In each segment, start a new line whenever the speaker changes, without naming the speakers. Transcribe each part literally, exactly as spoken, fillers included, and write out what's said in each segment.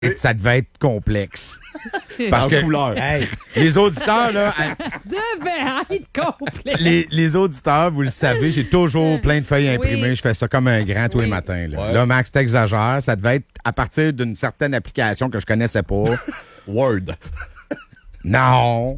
Ça devait être complexe. Parce que
couleur.
Hey, les auditeurs, là,
devait être complexe.
les, les auditeurs, vous le savez, j'ai toujours plein de feuilles imprimées.
Oui.
Je fais ça comme un grand tous
Oui.
les matins. Là,
Ouais.
là Max, t'exagères. Ça devait être à partir d'une certaine application que je connaissais pas.
Word.
Non.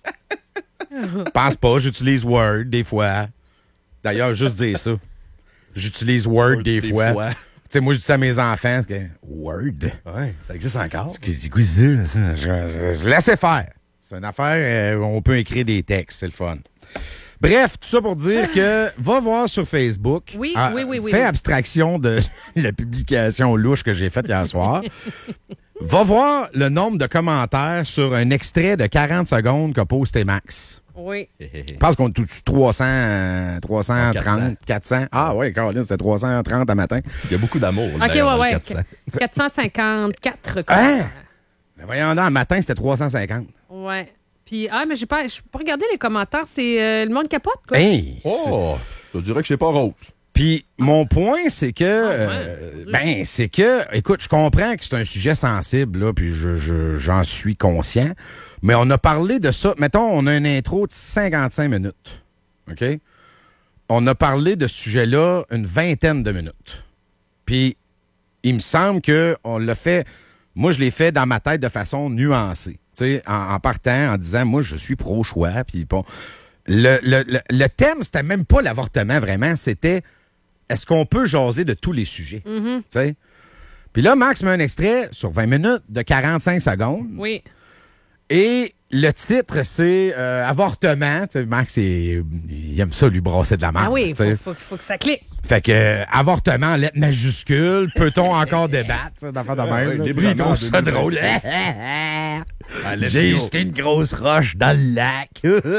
Pense pas. J'utilise Word des fois. D'ailleurs, juste dire ça. J'utilise Word, des,
des
fois.
fois.
Tu sais, moi, je dis ça à mes enfants. c'est que, Word?
Ouais, ça existe encore.
C'est quoi ça? ça? Je, je, je laissez faire. C'est une affaire où on peut écrire des textes. C'est le fun. Bref, tout ça pour dire que va voir sur Facebook.
Oui,
Ah,
oui, oui, oui.
Fais
oui.
abstraction de la publication louche que j'ai faite hier soir. Va voir le nombre de commentaires sur un extrait de quarante secondes qu'a posté Max.
Oui.
Je pense qu'on est tout trois cents, euh, trois cent trente, quatre cents. Ah oui, Caroline, c'était trois cent trente à matin.
Il y a beaucoup d'amour.
OK,
d'ailleurs,
ouais,
dans le
ouais.
quatre cents.
quatre cent cinquante-quatre.
Hein?
commentaires.
Mais voyons donc, le matin, c'était trois cent cinquante.
Ouais. Puis, ah, mais j'ai pas, je peux pas regarder les commentaires. C'est euh, le monde capote, quoi.
Hey!
Oh, je dirais que c'est pas rose.
Puis mon point, c'est que,
Ah, ouais.
euh, ben, c'est que, écoute, je comprends que c'est un sujet sensible, là, puis je, je- j'en suis conscient, mais on a parlé de ça. Mettons, on a une intro de cinquante-cinq minutes, OK? On a parlé de ce sujet-là une vingtaine de minutes. Puis il me semble que on l'a fait. Moi, je l'ai fait dans ma tête de façon nuancée, tu sais, en, en partant, en disant, moi, je suis pro-choix, puis bon. Le, le, le, le thème, c'était même pas l'avortement, vraiment. C'était, est-ce qu'on peut jaser de tous les sujets? Tu sais? Puis là, Max met un extrait sur vingt minutes de quarante-cinq secondes.
Oui.
Et le titre, c'est euh, avortement. Tu sais, Max, il, il aime ça, lui, brasser de la marde.
Ah oui,
tu sais.
faut, faut, faut que ça clique.
Fait que, euh, avortement en lettres majuscules, peut-on encore débattre? tu sais, d'affaire de
Ouais,
même.
ouais,
là.
librement
Lui, il trouve
en
ça
deux mille
drôle.
vingt-six. Ah, let's
J'ai
go.
jeté une grosse roche dans le lac.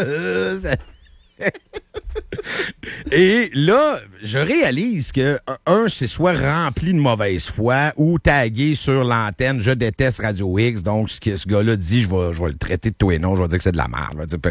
Et là, je réalise que, un, c'est soit rempli de mauvaise foi ou tagué sur l'antenne « Je déteste Radio X ». Donc, ce que ce gars-là dit, je vais, je vais le traiter de tout et non. Je vais dire que c'est de la merde. Je vais dire,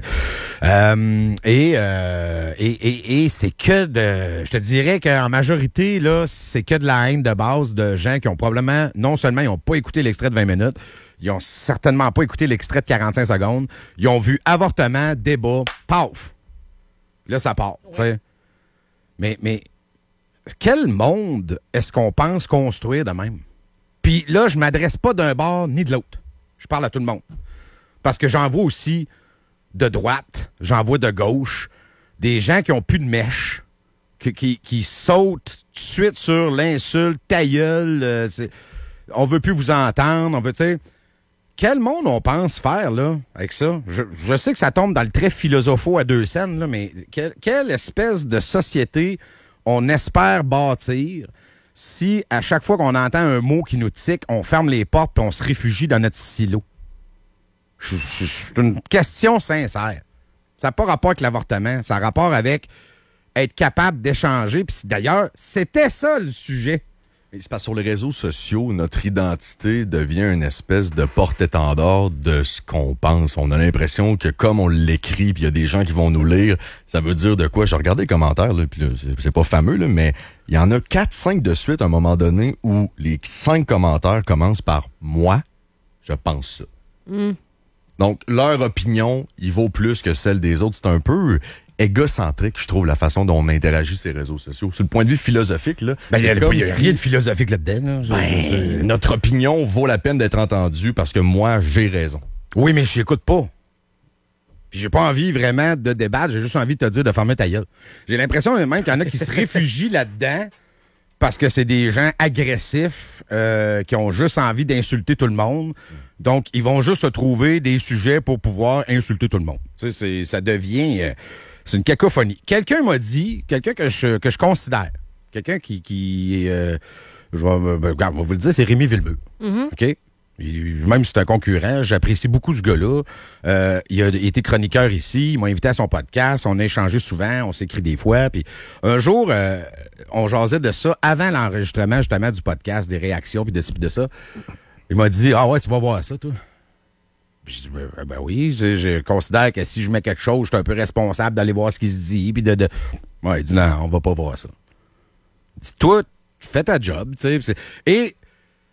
euh, et, euh, et, et, et c'est que de... Je te dirais qu'en majorité, là, c'est que de la haine de base de gens qui ont probablement, non seulement ils n'ont pas écouté l'extrait de vingt minutes, ils ont certainement pas écouté l'extrait de quarante-cinq secondes. Ils ont vu avortement, débat, paf! Là, ça part, tu sais. Mais, mais quel monde est-ce qu'on pense construire de même? Puis là, je m'adresse pas d'un bord ni de l'autre. Je parle à tout le monde. Parce que j'en vois aussi de droite, j'en vois de gauche, des gens qui ont plus de mèche, qui, qui, qui sautent tout de suite sur l'insulte, ta gueule, euh, c'est- on veut plus vous entendre, on veut, tu sais... Quel monde on pense faire, là, avec ça? Je, je sais que ça tombe dans le très philosopho à deux scènes, là, mais quelle, quelle espèce de société on espère bâtir si, à chaque fois qu'on entend un mot qui nous tique, on ferme les portes et on se réfugie dans notre silo? Je- je- C'est une question sincère. Ça n'a pas rapport avec l'avortement. Ça a rapport avec être capable d'échanger. Puis d'ailleurs, c'était ça le sujet.
Mais c'est parce que sur les réseaux sociaux, notre identité devient une espèce de porte-étendard de ce qu'on pense. On a l'impression que comme on l'écrit, puis il y a des gens qui vont nous lire, ça veut dire de quoi? Je regardais les commentaires, là, puis là, c'est, c'est pas fameux, là, mais il y en a quatre, cinq de suite à un moment donné où les cinq commentaires commencent par « moi, je pense ça Donc, leur opinion, il vaut plus que celle des autres. C'est un peu égocentrique, je trouve, la façon dont on interagit ces réseaux sociaux. Sur le point de vue philosophique, là,
Ben, il
c'est
n'y a,
comme
y a
si-
rien de philosophique là-dedans. Là. Je- je- je-
Ben, notre opinion vaut la peine d'être entendue parce que moi, j'ai raison.
Oui, mais je n'écoute pas. Puis j'ai pas envie vraiment de débattre, j'ai juste envie de te dire de fermer ta gueule. J'ai l'impression même qu'il y en a qui se réfugient là-dedans parce que c'est des gens agressifs euh, qui ont juste envie d'insulter tout le monde. Donc, ils vont juste se trouver des sujets pour pouvoir insulter tout le monde. Tu sais, c'est, ça devient... euh, c'est une cacophonie. Quelqu'un m'a dit, quelqu'un que je, que je considère, quelqu'un qui... qui euh, je vais, ben, regarde, on va vous le dire, c'est Rémi Villemeux. OK? Il- même si c'est un concurrent, j'apprécie beaucoup ce gars-là. Euh, il a été chroniqueur ici, il m'a invité à son podcast, on a échangé souvent, on s'écrit des fois. Puis un jour, euh, on jasait de ça avant l'enregistrement justement du podcast, des réactions, puis de ci, puis de ça. Il m'a dit « Ah ouais, tu vas voir ça, toi? » Puis je dis ben, ben oui, je, je considère que si je mets quelque chose, je suis un peu responsable d'aller voir ce qui se dit, puis de... de... Ouais, il dit « Non, on va pas voir ça. » Il dit « Toi, tu fais ta job, tu sais. » Et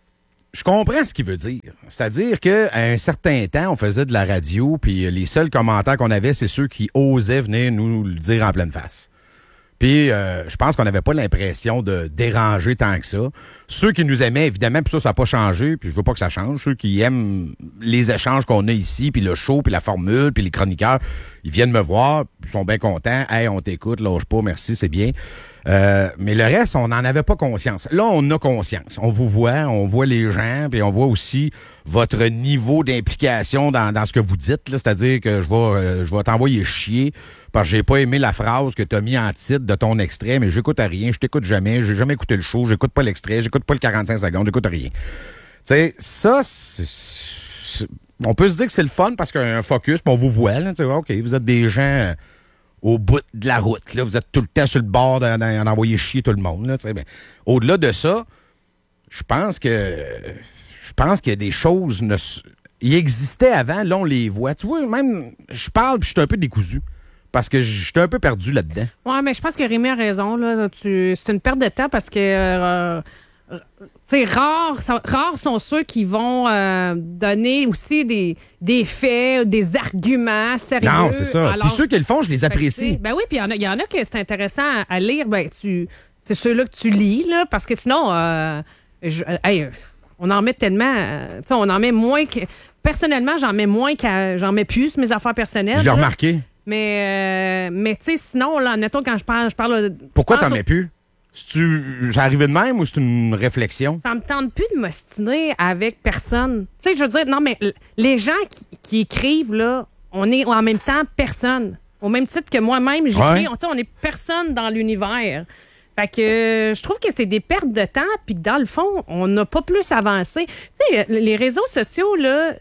je comprends ce qu'il veut dire. C'est-à-dire qu'à un certain temps, on faisait de la radio, puis les seuls commentaires qu'on avait, c'est ceux qui osaient venir nous le dire en pleine face. Puis, euh, je pense qu'on n'avait pas l'impression de déranger tant que ça. Ceux qui nous aimaient, évidemment, puis ça, ça n'a pas changé, puis je veux pas que ça change. Ceux qui aiment les échanges qu'on a ici, puis le show, puis la formule, puis les chroniqueurs, ils viennent me voir, ils sont bien contents. « Hey, on t'écoute, lâche pas, merci, c'est bien. » Euh, mais le reste, on n'en avait pas conscience. Là, on a conscience. On vous voit, on voit les gens, puis on voit aussi votre niveau d'implication dans, dans ce que vous dites. Là, c'est-à-dire que je vais, euh, je vais t'envoyer chier parce que j'ai pas aimé la phrase que tu as mis en titre de ton extrait, mais j'écoute à rien, je t'écoute jamais, j'ai jamais écouté le show, j'écoute pas l'extrait, j'écoute pas le quarante-cinq secondes, j'écoute à rien. Tu sais, ça, c'est, c'est, on peut se dire que c'est le fun parce qu'il y a un focus, puis on vous voit. Là, OK, vous êtes des gens... Euh, au bout de la route. Là. Vous êtes tout le temps sur le bord d'en envoyer chier tout le monde. Là, ben, au-delà de ça, je pense que je pense qu'il y a des choses... Ne, il existait avant, là, on les voit. Tu vois, même, je parle puis je suis un peu décousu. Parce que je suis un peu perdu là-dedans.
Oui, mais je pense que Rémi a raison. Là. Tu, c'est une perte de temps parce que... Euh, C'est rare, rares sont ceux qui vont euh, donner aussi des, des faits, des arguments sérieux.
Non, c'est ça.
Alors,
puis ceux qui le font, je les apprécie.
Ben oui, puis il y, y en a que c'est intéressant à, à lire. Ben, tu, c'est ceux-là que tu lis, là, parce que sinon, euh, je, hey, on en met tellement. Euh, on en met moins que. Personnellement, j'en mets moins que. J'en mets plus sur mes affaires personnelles.
Je l'ai remarqué.
Mais, euh, mais tu sais, sinon, là, admettons, quand je parle. Je parle
Pourquoi t'en mets plus? C'est arrivé de même ou c'est une réflexion?
Ça me tente plus de m'ostiner avec personne. Tu sais, je veux dire, non, mais les gens qui, qui écrivent, là, on est en même temps personne. Au même titre que moi-même, j'écris,
ouais.
on, on est personne dans l'univers. Fait que euh, je trouve que c'est des pertes de temps, puis que dans le fond, on n'a pas plus avancé. Tu sais, les réseaux sociaux, là,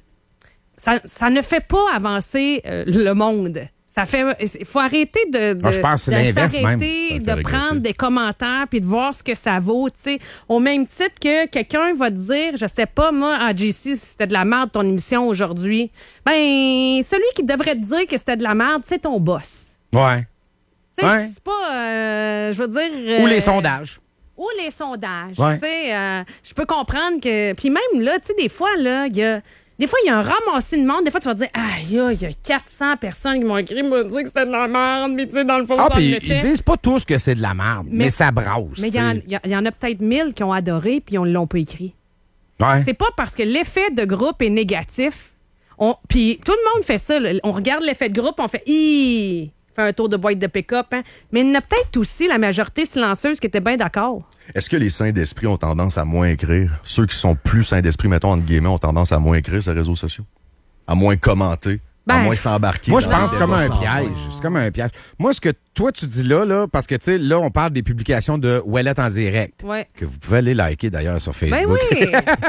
ça, ça ne fait pas avancer euh, le monde. Ça fait, il faut arrêter de, de,
ah, je pense que c'est
de
l'inverse
s'arrêter,
même.
de prendre des commentaires puis de voir ce que ça vaut, tu sais. Au même titre que quelqu'un va te dire, je sais pas, moi, à J C, si c'était de la merde ton émission aujourd'hui, ben, celui qui devrait te dire que c'était de la merde, c'est ton boss.
Ouais.
Tu sais,
ouais.
c'est pas, euh, je veux dire... Euh,
Ou les sondages.
Ou les sondages.
Ouais.
Tu sais, euh, je peux comprendre que... Puis même, là, tu sais, des fois, là, il y a... Des fois, il y a un ramassis de monde. Des fois, tu vas te dire, aïe, il y a quatre cents personnes qui m'ont écrit, m'ont dit que c'était de la merde, mais tu sais, dans le fond,
ah,
ça
puis
l'était.
ils disent pas tous que c'est de la merde, mais, mais ça brasse.
Mais il y, y, y en a peut-être mille qui ont adoré puis on ne l'ont pas écrit.
Ouais.
C'est pas parce que l'effet de groupe est négatif. Puis tout le monde fait ça. Là. On regarde l'effet de groupe, on fait, hi, fait un tour de boîte de pick-up. Hein. Mais il y en a peut-être aussi la majorité silencieuse qui était bien d'accord.
Est-ce que les saints d'esprit ont tendance à moins écrire? Ceux qui sont plus saints d'esprit, mettons, entre guillemets, ont tendance à moins écrire sur les réseaux sociaux? À moins commenter?
Ben,
à moins s'embarquer?
Moi, je
dans
pense
les
comme un
débats sans
piège.
fin.
C'est comme un piège. Moi, ce que toi, tu dis là, là, parce que, tu sais, là, on parle des publications de Ouellette en direct.
Ouais.
Que vous pouvez aller liker, d'ailleurs, sur Facebook.
Ben oui!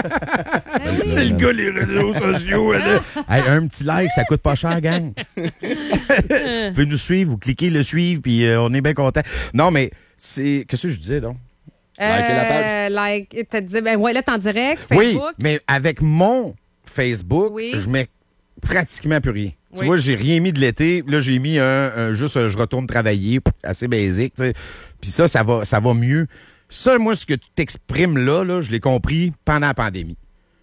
ben oui.
C'est le gars, les réseaux sociaux. Là. Hey, un petit like, ça coûte pas cher, gang. Vous pouvez nous suivre, vous cliquez le suivre, puis euh, on est bien content. Non, mais c'est... Qu'est-ce que je disais, donc?
Liker la page.
Euh, like, t'as dit, ben, Ouellette en direct, Facebook.
Oui, mais avec mon Facebook,
oui.
je mets pratiquement plus rien. Tu
oui.
vois, j'ai rien mis de l'été. Là, j'ai mis un, un juste un, je retourne travailler, assez basique. T'sais. Puis ça, ça va, ça va mieux. Ça, moi, ce que tu t'exprimes là, là, je l'ai compris pendant la pandémie.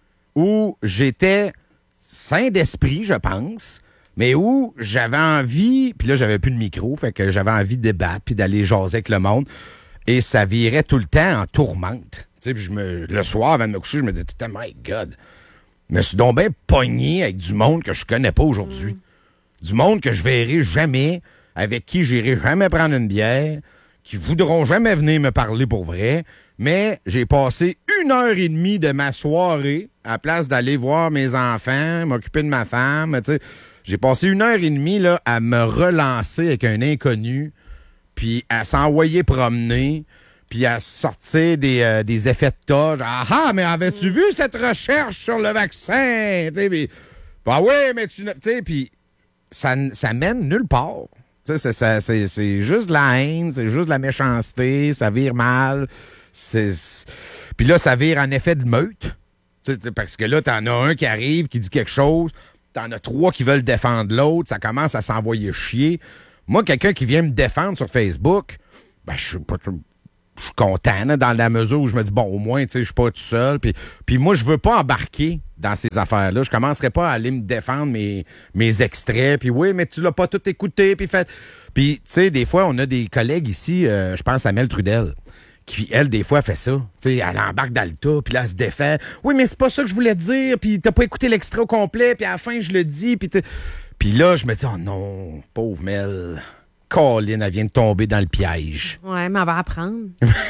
Où j'étais sain d'esprit, je pense, mais où j'avais envie, puis là, j'avais plus de micro, fait que j'avais envie de débattre puis d'aller jaser avec le monde. Et ça virait tout le temps en tourmente. Tu sais, puis je me, le soir, avant de me coucher, je me disais tout le temps, my God, je me suis donc bien pogné avec du monde que je connais pas aujourd'hui. Mm. Du monde que je verrai jamais, avec qui j'irai jamais prendre une bière, qui voudront jamais venir me parler pour vrai. Mais j'ai passé une heure et demie de ma soirée, à la place d'aller voir mes enfants, m'occuper de ma femme, tu sais. J'ai passé une heure et demie là, à me relancer avec un inconnu, puis à s'envoyer promener, puis à sortir des, euh, des effets de tas. Ah ah, mais avais-tu vu cette recherche sur le vaccin? Tu sais, puis, bah oui, mais tu... Tu sais, puis ça, ça mène nulle part. Tu sais, c'est, ça, c'est, c'est juste de la haine, c'est juste de la méchanceté, ça vire mal. C'est... Puis là, ça vire en effet de meute. Tu sais, parce que là, t'en as un qui arrive, qui dit quelque chose, t'en as trois qui veulent défendre l'autre, ça commence à s'envoyer chier. Moi, quelqu'un qui vient me défendre sur Facebook, ben, je suis pas... je suis content là, dans la mesure où je me dis, bon, au moins, tu sais, je suis pas tout seul. Puis, puis moi, je veux pas embarquer dans ces affaires-là. Je commencerai pas à aller me défendre mes, mes extraits. Puis oui, mais tu l'as pas tout écouté. Puis fait... Puis, tu sais, des fois, on a des collègues ici, euh, je pense à Mel Trudel, qui, elle, des fois, fait ça. Tu sais, elle embarque dans le tas, puis là, elle se défait. Oui, mais c'est pas ça que je voulais dire. Puis t'as pas écouté l'extrait au complet. Puis à la fin, je le dis. Puis, puis là, je me dis, oh non, pauvre Mel... Colin, elle vient de tomber dans le piège.
Oui, mais elle va apprendre.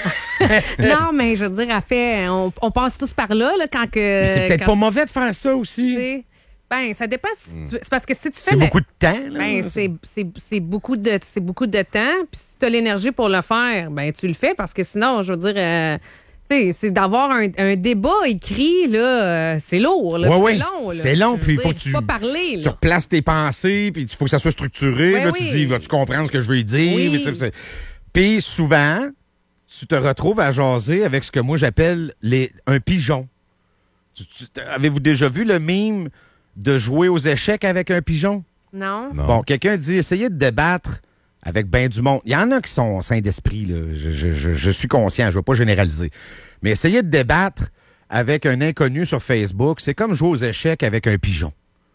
Non, mais je veux dire, elle fait. On, on passe tous par là, là quand que.
Mais c'est peut-être
quand,
pas mauvais de faire ça aussi.
T'sais, ben, ça dépend. Si tu, c'est parce que si tu fais.
C'est
la,
beaucoup de temps, là.
Ben, c'est, c'est, c'est, beaucoup de, c'est beaucoup de temps. Puis si tu as l'énergie pour le faire, ben, tu le fais parce que sinon, je veux dire. Euh, T'sais, c'est d'avoir un, un débat écrit, là, euh, c'est lourd. Là,
ouais,
c'est
ouais.
long. Là,
c'est long, puis il faut que tu,
pas parler, là.
tu replaces tes pensées, puis il faut que ça soit structuré.
Ouais,
là,
oui.
Tu dis, vas-tu comprendre ce que je veux dire?
Oui.
Puis, c'est... puis souvent, tu te retrouves à jaser avec ce que moi j'appelle les, un pigeon. Tu, tu, avez-vous déjà vu le mime de jouer aux échecs avec un pigeon?
Non.
Non.
Bon, quelqu'un dit, essayez de débattre avec ben du monde. Il y en a qui sont sains d'esprit, là. Je, je, je, je suis conscient, je ne veux pas généraliser. Mais essayer de débattre avec un inconnu sur Facebook, c'est comme jouer aux échecs avec un pigeon.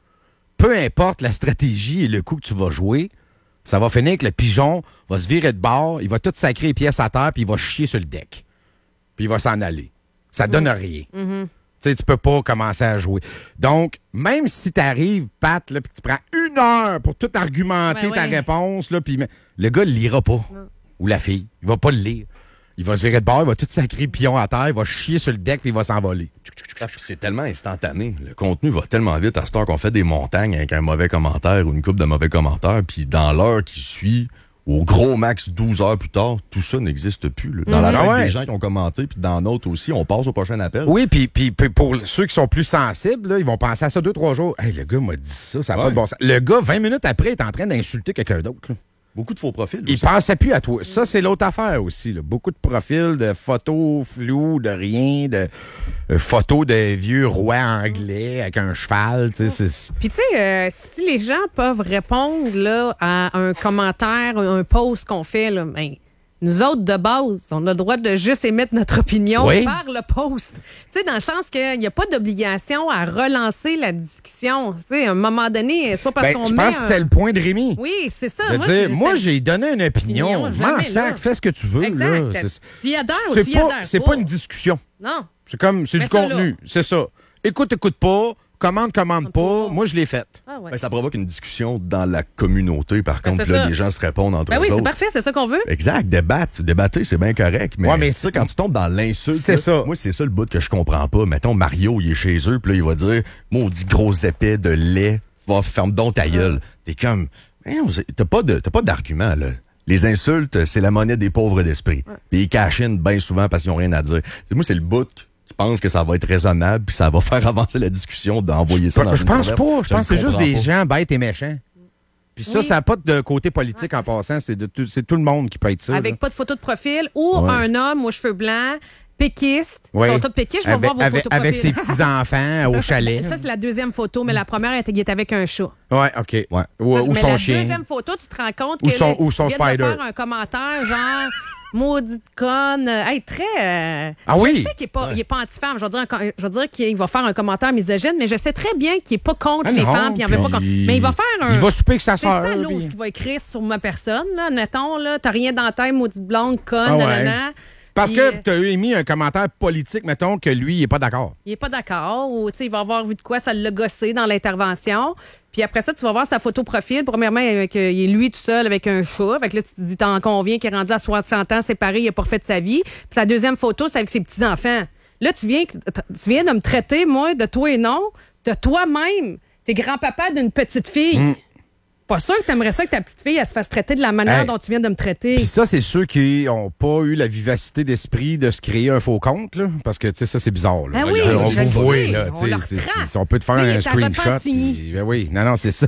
Peu importe la stratégie et le coup que tu vas jouer, ça va finir que le pigeon va se virer de bord, il va tout sacrer les pièces à terre, puis il va chier sur le deck. Puis il va s'en aller. Ça donne rien.
Mm-hmm.
Tu sais, tu peux pas commencer à jouer. Donc, même si tu arrives, Pat, là, puis tu prends une heure pour tout argumenter
Ben
ta
oui.
réponse, là, puis le gars ne le lira pas.
Non.
Ou la fille. Il va pas le lire. Il va se virer de bord, il va tout sacrer pion à terre, il va chier sur le deck, puis il va s'envoler.
Ah, puis c'est tellement instantané. Le contenu va tellement vite à cette heure qu'on fait des montagnes avec un mauvais commentaire ou une couple de mauvais commentaires, puis dans l'heure qui suit, au gros max douze heures plus tard, tout ça n'existe plus. Là. Dans
Mhm.
la tête
Ah ouais.
des gens qui ont commenté, puis dans notre aussi, on passe au prochain appel.
Oui, puis, puis, puis pour ceux qui sont plus sensibles, là, ils vont penser à ça deux, trois jours. Hey, le gars m'a dit ça, ça n'a pas
Ouais.
de bon sens. Le gars, vingt minutes après, est en train d'insulter quelqu'un d'autre. là.
Beaucoup de faux profils.
Il
aussi.
pensait plus à toi. Ça, c'est l'autre affaire aussi. Là. Beaucoup de profils, de photos floues, de rien, de euh, photos de vieux rois anglais avec un cheval. Tu sais, c'est...
Puis tu sais, euh, si les gens peuvent répondre là, à un commentaire, un post qu'on fait, là, ben, nous autres, de base, on a le droit de juste émettre notre opinion
Oui.
par le post. Tu sais, dans le sens qu'il n'y a pas d'obligation à relancer la discussion. Tu sais, à un moment donné, c'est pas parce
Ben,
qu'on
je
met
pense que c'était
un...
le point de Rémi.
Oui, c'est ça.
De
moi,
dire,
je-
moi, j'ai donné une opinion.
Opinion,
Je
je
m'en
la mets
sac,
là.
fais ce que tu veux.
Exact.
Là. C'est,
Tu y adhères ou
c'est
tu y
pas,
adhères
c'est
pas.
pas une discussion.
Non.
C'est comme, c'est
Mets
du
ça
contenu.
là.
C'est ça. Écoute, écoute pas. Commande, commande pas.
pas.
Moi, je l'ai faite.
Ah ouais.
Ben, ça provoque une discussion dans la communauté, par
Ben,
contre.
c'est
Puis là,
ça.
les gens se répondent entre
Ben
eux
oui, c'est
autres.
parfait, c'est ça qu'on veut.
Exact, débattre. Débattre, c'est bien correct. Mais,
Ouais, mais
ça, quand tu tombes dans l'insulte,
C'est
là,
ça.
moi, c'est ça le bout que je comprends pas. Mettons, Mario, il est chez eux, puis là, il va dire, maudit gros épais de lait, va, ferme donc ta gueule. T'es comme, Voyons, t'as pas de, t'as pas d'argument, là. Les insultes, c'est la monnaie des pauvres d'esprit. Puis ils cachinent bien souvent parce qu'ils ont rien à dire. C'est, moi, c'est le bout qui pense que ça va être raisonnable puis ça va faire avancer la discussion d'envoyer ça dans
Je
une
pense
converse.
pas. Je pense que c'est
le
juste
comprends
des
pas.
gens bêtes et méchants. Puis ça,
Oui.
ça n'a pas de côté politique en passant. C'est, de tout, c'est tout le monde qui peut être ça.
Avec
là.
pas de photo de profil ou
Ouais.
un homme aux cheveux blancs, péquiste.
Oui.
Photo de péquiste, je vais
avec,
voir vos
avec,
photos de
avec ses
profil.
petits-enfants au chalet.
Ça, c'est la deuxième photo, mais la première, elle est avec un chat.
Ouais, OK.
Ouais.
Ou,
Ça,
ou
mais
son
la
chien.
deuxième photo, tu te rends compte
Ou
que
son-
là,
ou son
il vient de
spider.
faire un commentaire genre maudite conne, euh, hey, très euh,
Ah
je
oui?
sais qu'il est pas il est pas anti-femme, je veux dire un co- je veux dire qu'il va faire un commentaire misogyne, mais je sais très bien qu'il est pas contre
Ah
les
non,
femmes, puis il en veut pas contre.
puis
Mais il va faire un
Il va souper avec sa
c'est
sœur.
salaud
puis-
ce qu'il va écrire sur ma personne là, admettons là, t'as rien dans la tête, maudite blonde conne,
Ah ouais.
nanana.
Parce
Puis,
que
euh,
tu as émis un commentaire politique, mettons, que lui, il n'est pas d'accord.
il est pas d'accord ou tu sais il va avoir vu de quoi ça l'a gossé dans l'intervention. Puis après ça, tu vas voir sa photo profil. Premièrement, avec, euh, il est lui tout seul avec un chat. Fait que là, tu te dis, t'en conviens qu'il est rendu à soixante ans, séparé, il a pas refait de sa vie. Puis la deuxième photo, c'est avec ses petits-enfants. Là, tu viens, tu viens de me traiter, moi, de toi et non, de toi-même. T'es grand-papa d'une petite fille.
Mm.
Pas sûr que t'aimerais ça que ta petite fille, elle se fasse traiter de la manière
Hey.
dont tu viens de me traiter.
Puis ça, c'est ceux qui n'ont pas eu la vivacité d'esprit de se créer un faux compte, là. Parce que, tu sais, ça, c'est bizarre, là.
Ah oui,
on
je
vous
le
voit,
sais,
là.
on
tu sais,
leur
c'est-
trace.
c'est- on peut te faire
Lui, il
un
est à
screenshot.
Repentigny.
puis- ben oui, non, non, c'est ça.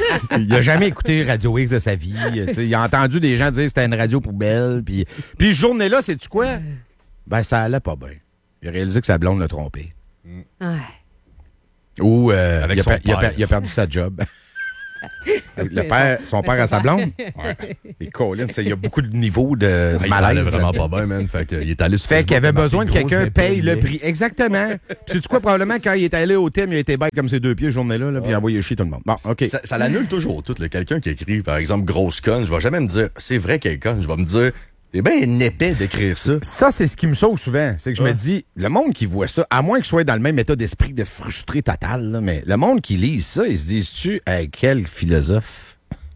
Il a jamais écouté Radio X de sa vie. tu sais, il a entendu des gens dire que c'était une radio poubelle. Puis, puis, cette journée-là, sais-tu quoi? Ben, ça allait pas bien. Il a réalisé que sa blonde l'a trompé.
Ouais.
Ou euh,
Avec
il, a
son
per- il a
père.
per- il a perdu sa job. Le père, son père à sa blonde? Ouais. Et Colin, il y a beaucoup de niveaux de
Ah, il
malaise.
allait vraiment pas bien, man. Fait qu'il est allé sur
Fait
Facebook,
qu'il avait
il a marqué
besoin de
gros
quelqu'un
épais,
paye le
mais-
prix. Exactement. Puis sais-tu quoi, probablement, quand il est allé au thème, il a été bête comme ses deux pieds, ce journée-là, là, puis il a envoyé chier tout le monde. Bon, OK.
Ça, ça l'annule toujours tout. là. Quelqu'un qui écrit, par exemple, grosse conne, je vais jamais me dire, c'est vrai qu'elle est conne. Je vais me dire, c'est bien épais d'écrire ça.
Ça, c'est ce qui me sauve souvent. C'est que je
Ouais.
me dis, le monde qui voit ça, à moins que je sois dans le même état d'esprit de frustré total, là, mais le monde qui lit ça, ils se disent-tu, hey, quel philosophe?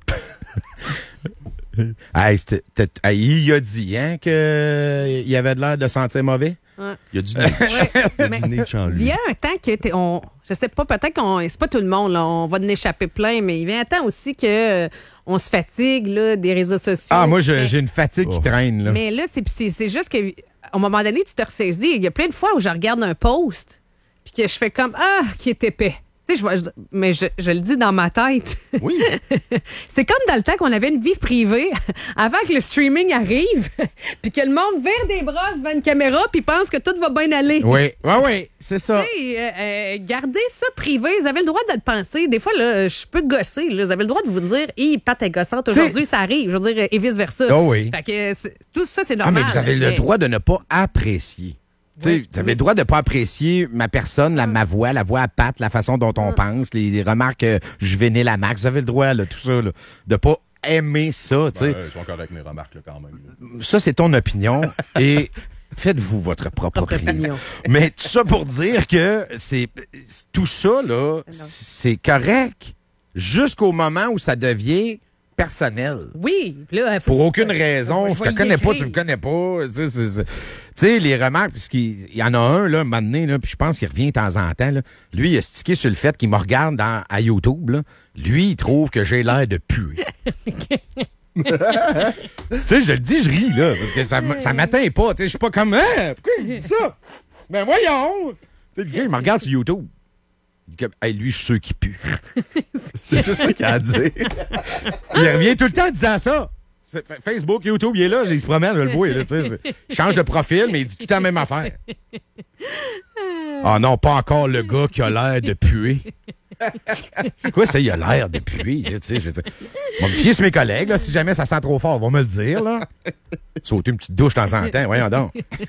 Hey, c'était- t'es- hey, il a dit, hein, qu'il avait de l'air de sentir mauvais?
Il y a du nez, il y a
mais-
du Nietzsche en lui.
Vient un temps que t'es- on, je sais pas, peut-être qu'on, c'est pas tout le monde, là, on va en échapper plein, mais il vient un temps aussi que euh, on se fatigue là, des réseaux sociaux.
Ah, moi, je-
Mais-
j'ai une fatigue qui
Oh.
traîne, là.
Mais là, c'est, c'est, c'est juste que, à un moment donné, tu te ressaisis. Il y a plein de fois où je regarde un post, puis que je fais comme ah, qui est épais. Tu sais, je vois, je- mais je, je le dis dans ma tête.
Oui.
C'est comme dans le temps qu'on avait une vie privée avant que le streaming arrive, puis que le monde vire des bras devant une caméra, puis pense que tout va bien aller.
Oui, oui, oui, c'est ça.
Tu sais, euh, euh, gardez ça privé. Vous avez le droit de le penser. Des fois, là, je peux gosser. Là. Vous avez le droit de vous dire, hé, Pat est gossante aujourd'hui, ça arrive. Je veux dire, et vice-versa.
Oh oui.
Fait que c'est- tout ça, c'est
Ah,
normal.
mais vous avez le
Mais-
droit de ne pas apprécier. Tu sais,
Oui,
vous avez
oui.
le droit de ne pas apprécier ma personne, la, ma voix, la voix à patte, la façon dont on pense, les, les remarques euh, juvéniles à max. Vous avez le droit, là, tout ça, là, de pas aimer ça. tu sais.
Ouais, ils sont corrects mes remarques là, quand même. là.
Ça, c'est ton opinion et faites-vous votre propre,
Propre
opinion.
opinion.
Mais tout ça pour dire que c'est tout ça, là, c'est correct jusqu'au moment où ça devient personnel.
Oui. Là, faut-
Pour aucune raison.
je
Je
vais
te connais pas,
l'écrire.
tu me connais pas. Tu sais, c'est- c'est- tu sais, les remarques, puisqu'il il y en a un, là, un moment donné, là, puis je pense qu'il revient de temps en temps. Là. Lui, il a stické sur le fait qu'il me regarde dans, à YouTube. Là. Lui, il trouve que j'ai l'air de puer. Tu sais, je le dis, je ris, là, parce que ça, m- ça m'atteint pas. Tu sais, je suis pas comme, hein, pourquoi il me dit ça? Ben voyons! Tu sais, le gars, il me regarde sur YouTube. Il dit comme, hey, lui, je suis sûr qu'il pue.
C'est juste ça qu'il a à dire.
Puis il revient tout le temps en disant ça. C'est- Fa- Facebook, YouTube, il est là, il se promène, je le vois. Là, tu sais, c'est- il change de profil, mais il dit tout le temps la même affaire. Ah non, pas encore le gars qui a l'air de puer. C'est quoi ça, il a l'air de puer? Là, tu sais, je veux dire. On va me fier sur mes collègues, là, si jamais ça sent trop fort, on va me le dire. Là. Sauter une petite douche de temps en temps, voyons donc.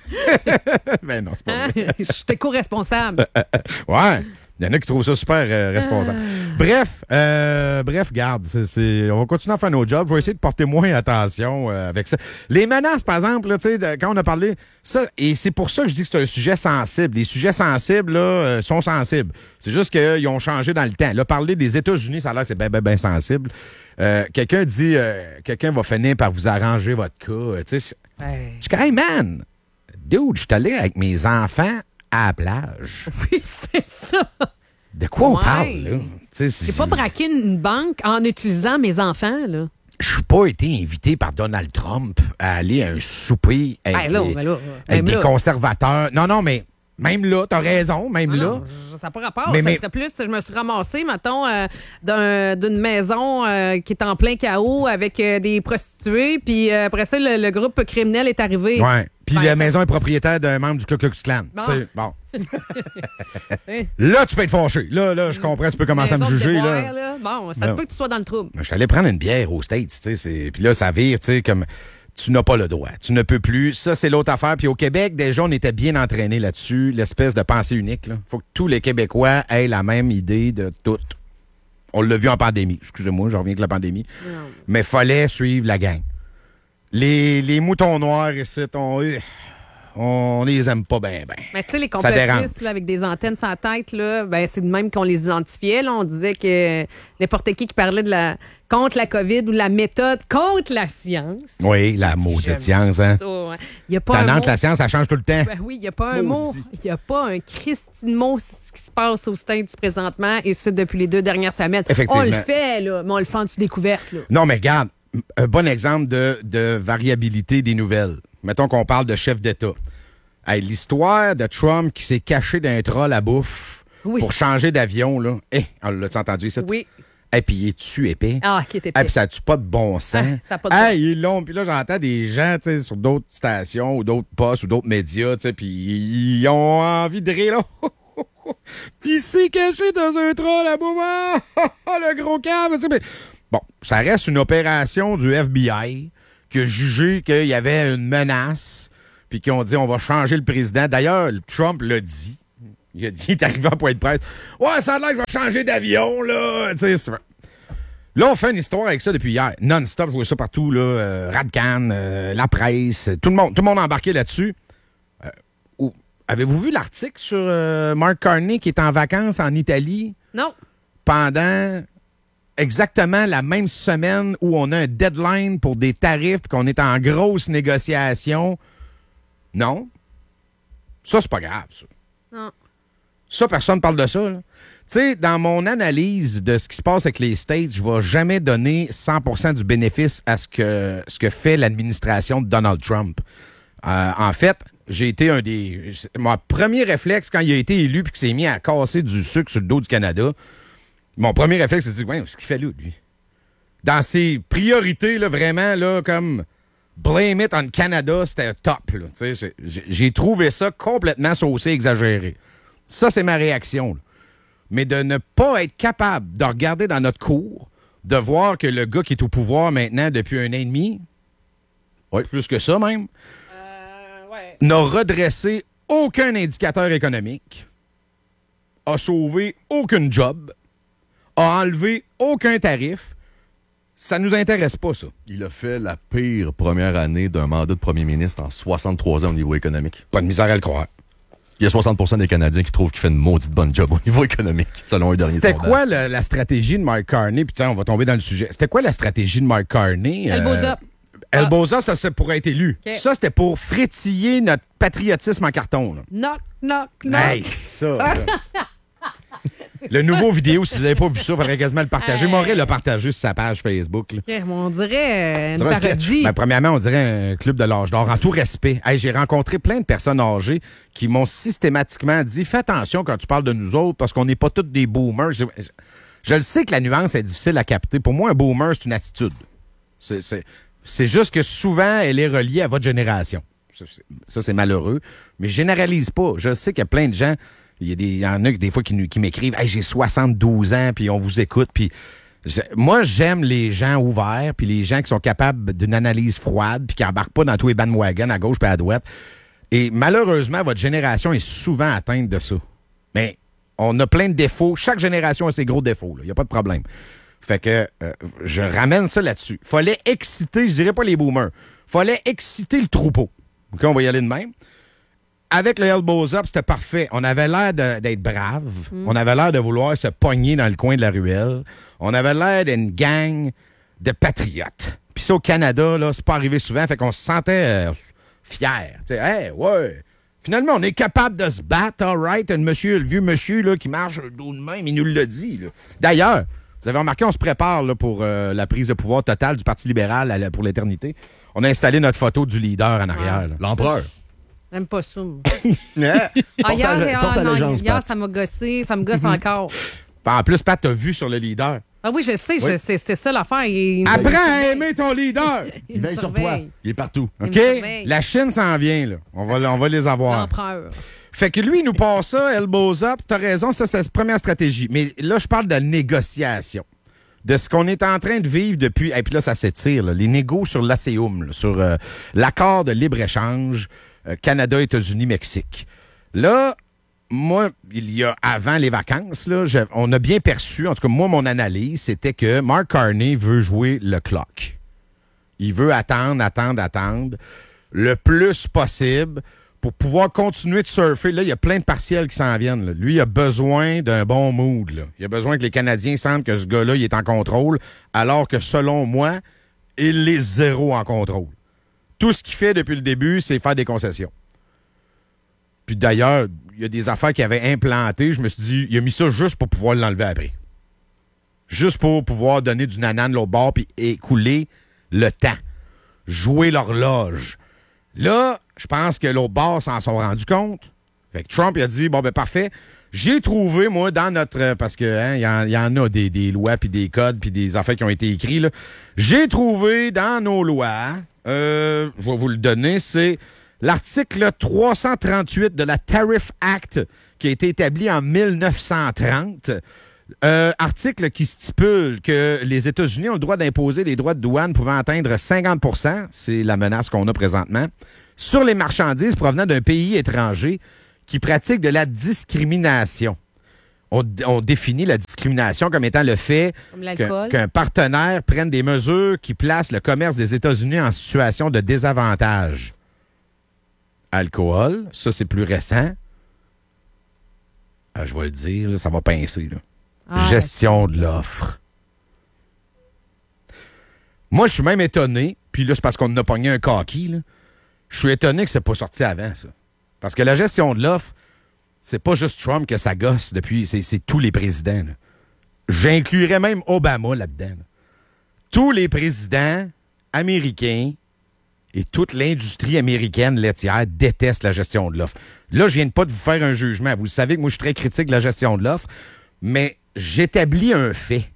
Ben non, c'est pas
Hein?
vrai.
Je suis co-responsable.
Ouais. Il y en a qui trouvent ça super euh, responsable. Bref, euh, bref, garde, c'est, c'est- on va continuer à faire nos jobs. Je vais essayer de porter moins attention euh, avec ça. Les menaces, par exemple, là, tu sais, de- quand on a parlé, ça, et c'est pour ça que je dis que c'est un sujet sensible. Les sujets sensibles là, euh, sont sensibles. C'est juste qu'ils ont changé dans le temps. Là, parler des États-Unis, ça a l'air que c'est bien, bien, bien sensible. Euh, quelqu'un dit, euh, quelqu'un va finir par vous arranger votre cas. euh, tu sais, c'est-
Ouais.
je dis, hey man, dude, je suis allé avec mes enfants à la plage.
Oui, c'est ça.
De quoi on
Ouais.
parle, là? Tu sais, c'est-
J'ai pas braqué une banque en utilisant mes enfants, là.
Je suis pas été invité par Donald Trump à aller à un souper avec,
Ben là,
les-
ben là,
avec
même
des
là.
conservateurs. Non, non, mais même là, t'as raison, même
Ah
là.
non, je- ça n'a pas rapport.
Mais-
ça
mais-
serait plus, je me suis ramassée, mettons, euh, d'un- d'une maison euh, qui est en plein chaos avec euh, des prostituées, puis euh, après ça, le, le groupe criminel est arrivé.
Ouais. Puis
Ben,
la
ça-
maison est propriétaire d'un membre du Ku Klux Klan.
Bon.
Tu sais, bon.
Hein?
Là, tu peux être fâché. Là, là, je comprends, tu peux commencer à me
Maison de
juger.
déboire,
Là.
là. Bon, ça
Non.
se peut que tu sois dans le trouble.
Je suis allé prendre une bière aux States, tu sais, c'est- puis là, ça vire, tu sais, comme tu n'as pas le droit, tu ne peux plus. Ça, c'est l'autre affaire. Puis au Québec, déjà, on était bien entraînés là-dessus, l'espèce de pensée unique. Il faut que tous les Québécois aient la même idée de tout. On l'a vu en pandémie. Excusez-moi, je reviens avec la pandémie. Mais fallait suivre la gang. Les, les moutons noirs ici, on, on les aime pas bien, bien.
Mais tu sais, les
Ça dérange.
complotistes là, avec des antennes sur la tête, là, ben, c'est de même qu'on les identifiait. Là. On disait que n'importe qui qui parlait de la contre la COVID ou de la méthode contre la science.
Oui, la maudite
J'aime
science, hein.
Ça, ouais. Il y a pas un
Tannante,
mot.
la science, ça change tout le temps.
Ben oui, il n'y a pas un mot.
Maudit.
Il n'y a pas un Christine mot ce qui se passe au States présentement, et ça depuis les deux dernières semaines.
Effectivement.
On le fait, là, mais on le fait en dessous découverte. Là.
Non, mais regarde, un bon exemple de, de variabilité des nouvelles. Mettons qu'on parle de chef d'État. Hey, l'histoire de Trump qui s'est caché d'un troll à bouffe
Oui.
pour changer d'avion, là. Eh, on l'a-tu entendu ça?
Oui.
Et puis, il est-tu épais?
Ah, qui était
Et puis, ça n'a-tu pas de bon sens?
Ah, ça a pas de
Hey, ils l'ont. Puis là, j'entends des gens, tu sais, sur d'autres stations ou d'autres postes ou d'autres médias, tu sais, puis ils ont envie de rire, là. Il s'est caché dans un troll là-bas. Le gros cave. Bon, ça reste une opération du F B I qui a jugé qu'il y avait une menace puis qui ont dit on va changer le président. D'ailleurs, Trump l'a dit. Il a dit, il est arrivé en point de presse. Ouais, ça a l'air que je vais changer d'avion, là. Tu sais, là, on fait une histoire avec ça depuis hier. Non-stop, je vois ça partout, là. Euh, Radcan, euh, la presse, tout le monde, tout le monde embarqué là-dessus. Euh, où, avez-vous vu l'article sur euh, Mark Carney qui est en vacances en Italie?
Non.
Pendant exactement la même semaine où on a un deadline pour des tarifs et qu'on est en grosse négociation. Non. Ça, c'est pas grave, ça.
Non.
Ça, personne ne parle de ça. Tu sais, dans mon analyse de ce qui se passe avec les States, je ne vais jamais donner cent pour cent du bénéfice à ce que, ce que fait l'administration de Donald Trump. Euh, en fait, j'ai été un des... Mon premier réflexe, quand il a été élu puis qu'il s'est mis à casser du sucre sur le dos du Canada, mon premier réflexe, c'est de dire, ouais, ce qu'il fait là, lui? Dans ses priorités, là, vraiment, là, comme... Blame it on Canada, c'était top. Là. J'ai, j'ai trouvé ça complètement saucé, exagéré. Ça, c'est ma réaction. Là. Mais de ne pas être capable de regarder dans notre cour, de voir que le gars qui est au pouvoir maintenant depuis un an et demi, ouais, plus que ça même,
euh, ouais.
n'a redressé aucun indicateur économique, a sauvé aucun job, a enlevé aucun tarif. Ça nous intéresse pas, ça.
Il a fait la pire première année d'un mandat de premier ministre en soixante-trois ans au niveau économique.
Pas de misère à le croire.
Il y a soixante pour cent des Canadiens qui trouvent qu'il fait une maudite bonne job au niveau économique, selon un dernier sondage.
C'était quoi la, la stratégie de Mark Carney? Putain, on va tomber dans le sujet. C'était quoi la stratégie de Mark Carney?
Elbows
euh,
up.
Elbows up, ça, c'est pour être élu.
Okay.
Ça, c'était pour frétiller notre patriotisme en carton. Là.
Knock, knock, knock.
Hey, ça, là. Le nouveau vidéo, si vous n'avez pas vu ça, il faudrait quasiment le partager.
Hey.
Morel l'a partagé sur sa page Facebook. Là.
Okay, on dirait euh, une
un
parodie.
Ben, premièrement, on dirait un club de l'âge d'or. En tout respect, hey, j'ai rencontré plein de personnes âgées qui m'ont systématiquement dit « Fais attention quand tu parles de nous autres parce qu'on n'est pas tous des boomers. » Je, je, je le sais que la nuance est difficile à capter. Pour moi, un boomer, c'est une attitude. C'est, c'est, c'est juste que souvent, elle est reliée à votre génération. Ça, c'est, ça, c'est malheureux. Mais je généralise pas. Je sais qu'il y a plein de gens... Il y, a des, il y en a des fois qui, qui m'écrivent hey, « J'ai soixante-douze ans, puis on vous écoute. » Puis moi, j'aime les gens ouverts, puis les gens qui sont capables d'une analyse froide, puis qui n'embarquent pas dans tous les bandwagons à gauche puis à droite. Et malheureusement, votre génération est souvent atteinte de ça. Mais on a plein de défauts. Chaque génération a ses gros défauts. Il n'y a pas de problème. Fait que euh, je ramène ça là-dessus. Fallait exciter, je dirais pas les boomers, fallait exciter le troupeau. OK, on va y aller de même. Avec le elbows up, c'était parfait. On avait l'air de, d'être brave. Mm. On avait l'air de vouloir se pogner dans le coin de la ruelle. On avait l'air d'une gang de patriotes. Puis ça, au Canada, là, c'est pas arrivé souvent. Fait qu'on se sentait euh, fiers. Tu sais, hey, ouais. Finalement, on est capable de se battre, all right. Un monsieur, le vieux monsieur là, qui marche le dos de même, il nous l'a dit. Là. D'ailleurs, vous avez remarqué, on se prépare là, pour euh, la prise de pouvoir totale du Parti libéral à la, pour l'éternité. On a installé notre photo du leader en arrière. Là.
L'empereur.
J'aime pas ça.
Yeah.
Ah, hier,
à,
ah, non,
hier
hier ça m'a gossé, ça me gosse
Mm-hmm.
encore.
En plus, Pat, t'as vu sur le leader.
Ah oui, je sais,
Oui.
je, c'est, c'est ça l'affaire. Il,
Apprends
il
à aimer ton leader.
il
Il
me
veille sur
surveille.
toi. Il est partout.
Il me
OK?
surveille.
La Chine s'en vient, là. On va, on va les avoir.
L'empereur.
Fait que lui, il nous passe ça, elbows up. T'as raison, ça, c'est la première stratégie. Mais là, je parle de la négociation. De ce qu'on est en train de vivre depuis... Et puis là, ça s'étire, là, les négos sur l'A C E U M, là, sur euh, l'accord de libre-échange euh, Canada, États-Unis, Mexique. Là, moi, il y a avant les vacances, là, je, on a bien perçu, en tout cas, moi, mon analyse, c'était que Mark Carney veut jouer le clock. Il veut attendre, attendre, attendre le plus possible pour pouvoir continuer de surfer. Là, il y a plein de partiels qui s'en viennent. Là. Lui, il a besoin d'un bon mood. Là. Il a besoin que les Canadiens sentent que ce gars-là, il est en contrôle, alors que, selon moi, il est zéro en contrôle. Tout ce qu'il fait depuis le début, c'est faire des concessions. Puis d'ailleurs, il y a des affaires qu'il avait implantées. Je me suis dit, il a mis ça juste pour pouvoir l'enlever après. Juste pour pouvoir donner du nanan de l'autre bord puis écouler le temps. Jouer l'horloge. Là, je pense que l'autre bord s'en sont rendus compte. Fait que Trump, il a dit, bon, ben parfait. J'ai trouvé, moi, dans notre... Parce que hein, y, en, y en a des, des lois, puis des codes, puis des affaires qui ont été écrits. Là. J'ai trouvé dans nos lois, euh, je vais vous le donner, c'est l'article trois cent trente-huit de la Tariff Act qui a été établi en mille neuf cent trente. Euh, article qui stipule que les États-Unis ont le droit d'imposer des droits de douane pouvant atteindre cinquante pour cent, c'est la menace qu'on a présentement, sur les marchandises provenant d'un pays étranger qui pratique de la discrimination. On, on définit la discrimination comme étant le fait qu'un, qu'un partenaire prenne des mesures qui placent le commerce des États-Unis en situation de désavantage. Alcool, ça c'est plus récent. Ah, je vais le dire, là, ça va pincer. Là. Ah, gestion de l'offre. Moi, je suis même étonné, puis là, c'est parce qu'on a pogné un kaki, là. Je suis étonné que c'est pas sorti avant, ça. Parce que la gestion de l'offre, c'est pas juste Trump que ça gosse depuis, c'est, c'est tous les présidents. Là. J'inclurais même Obama là-dedans. Là. Tous les présidents américains et toute l'industrie américaine laitière détestent la gestion de l'offre. Là, je viens de pas de vous faire un jugement. Vous le savez que moi, je suis très critique de la gestion de l'offre, mais j'établis un fait.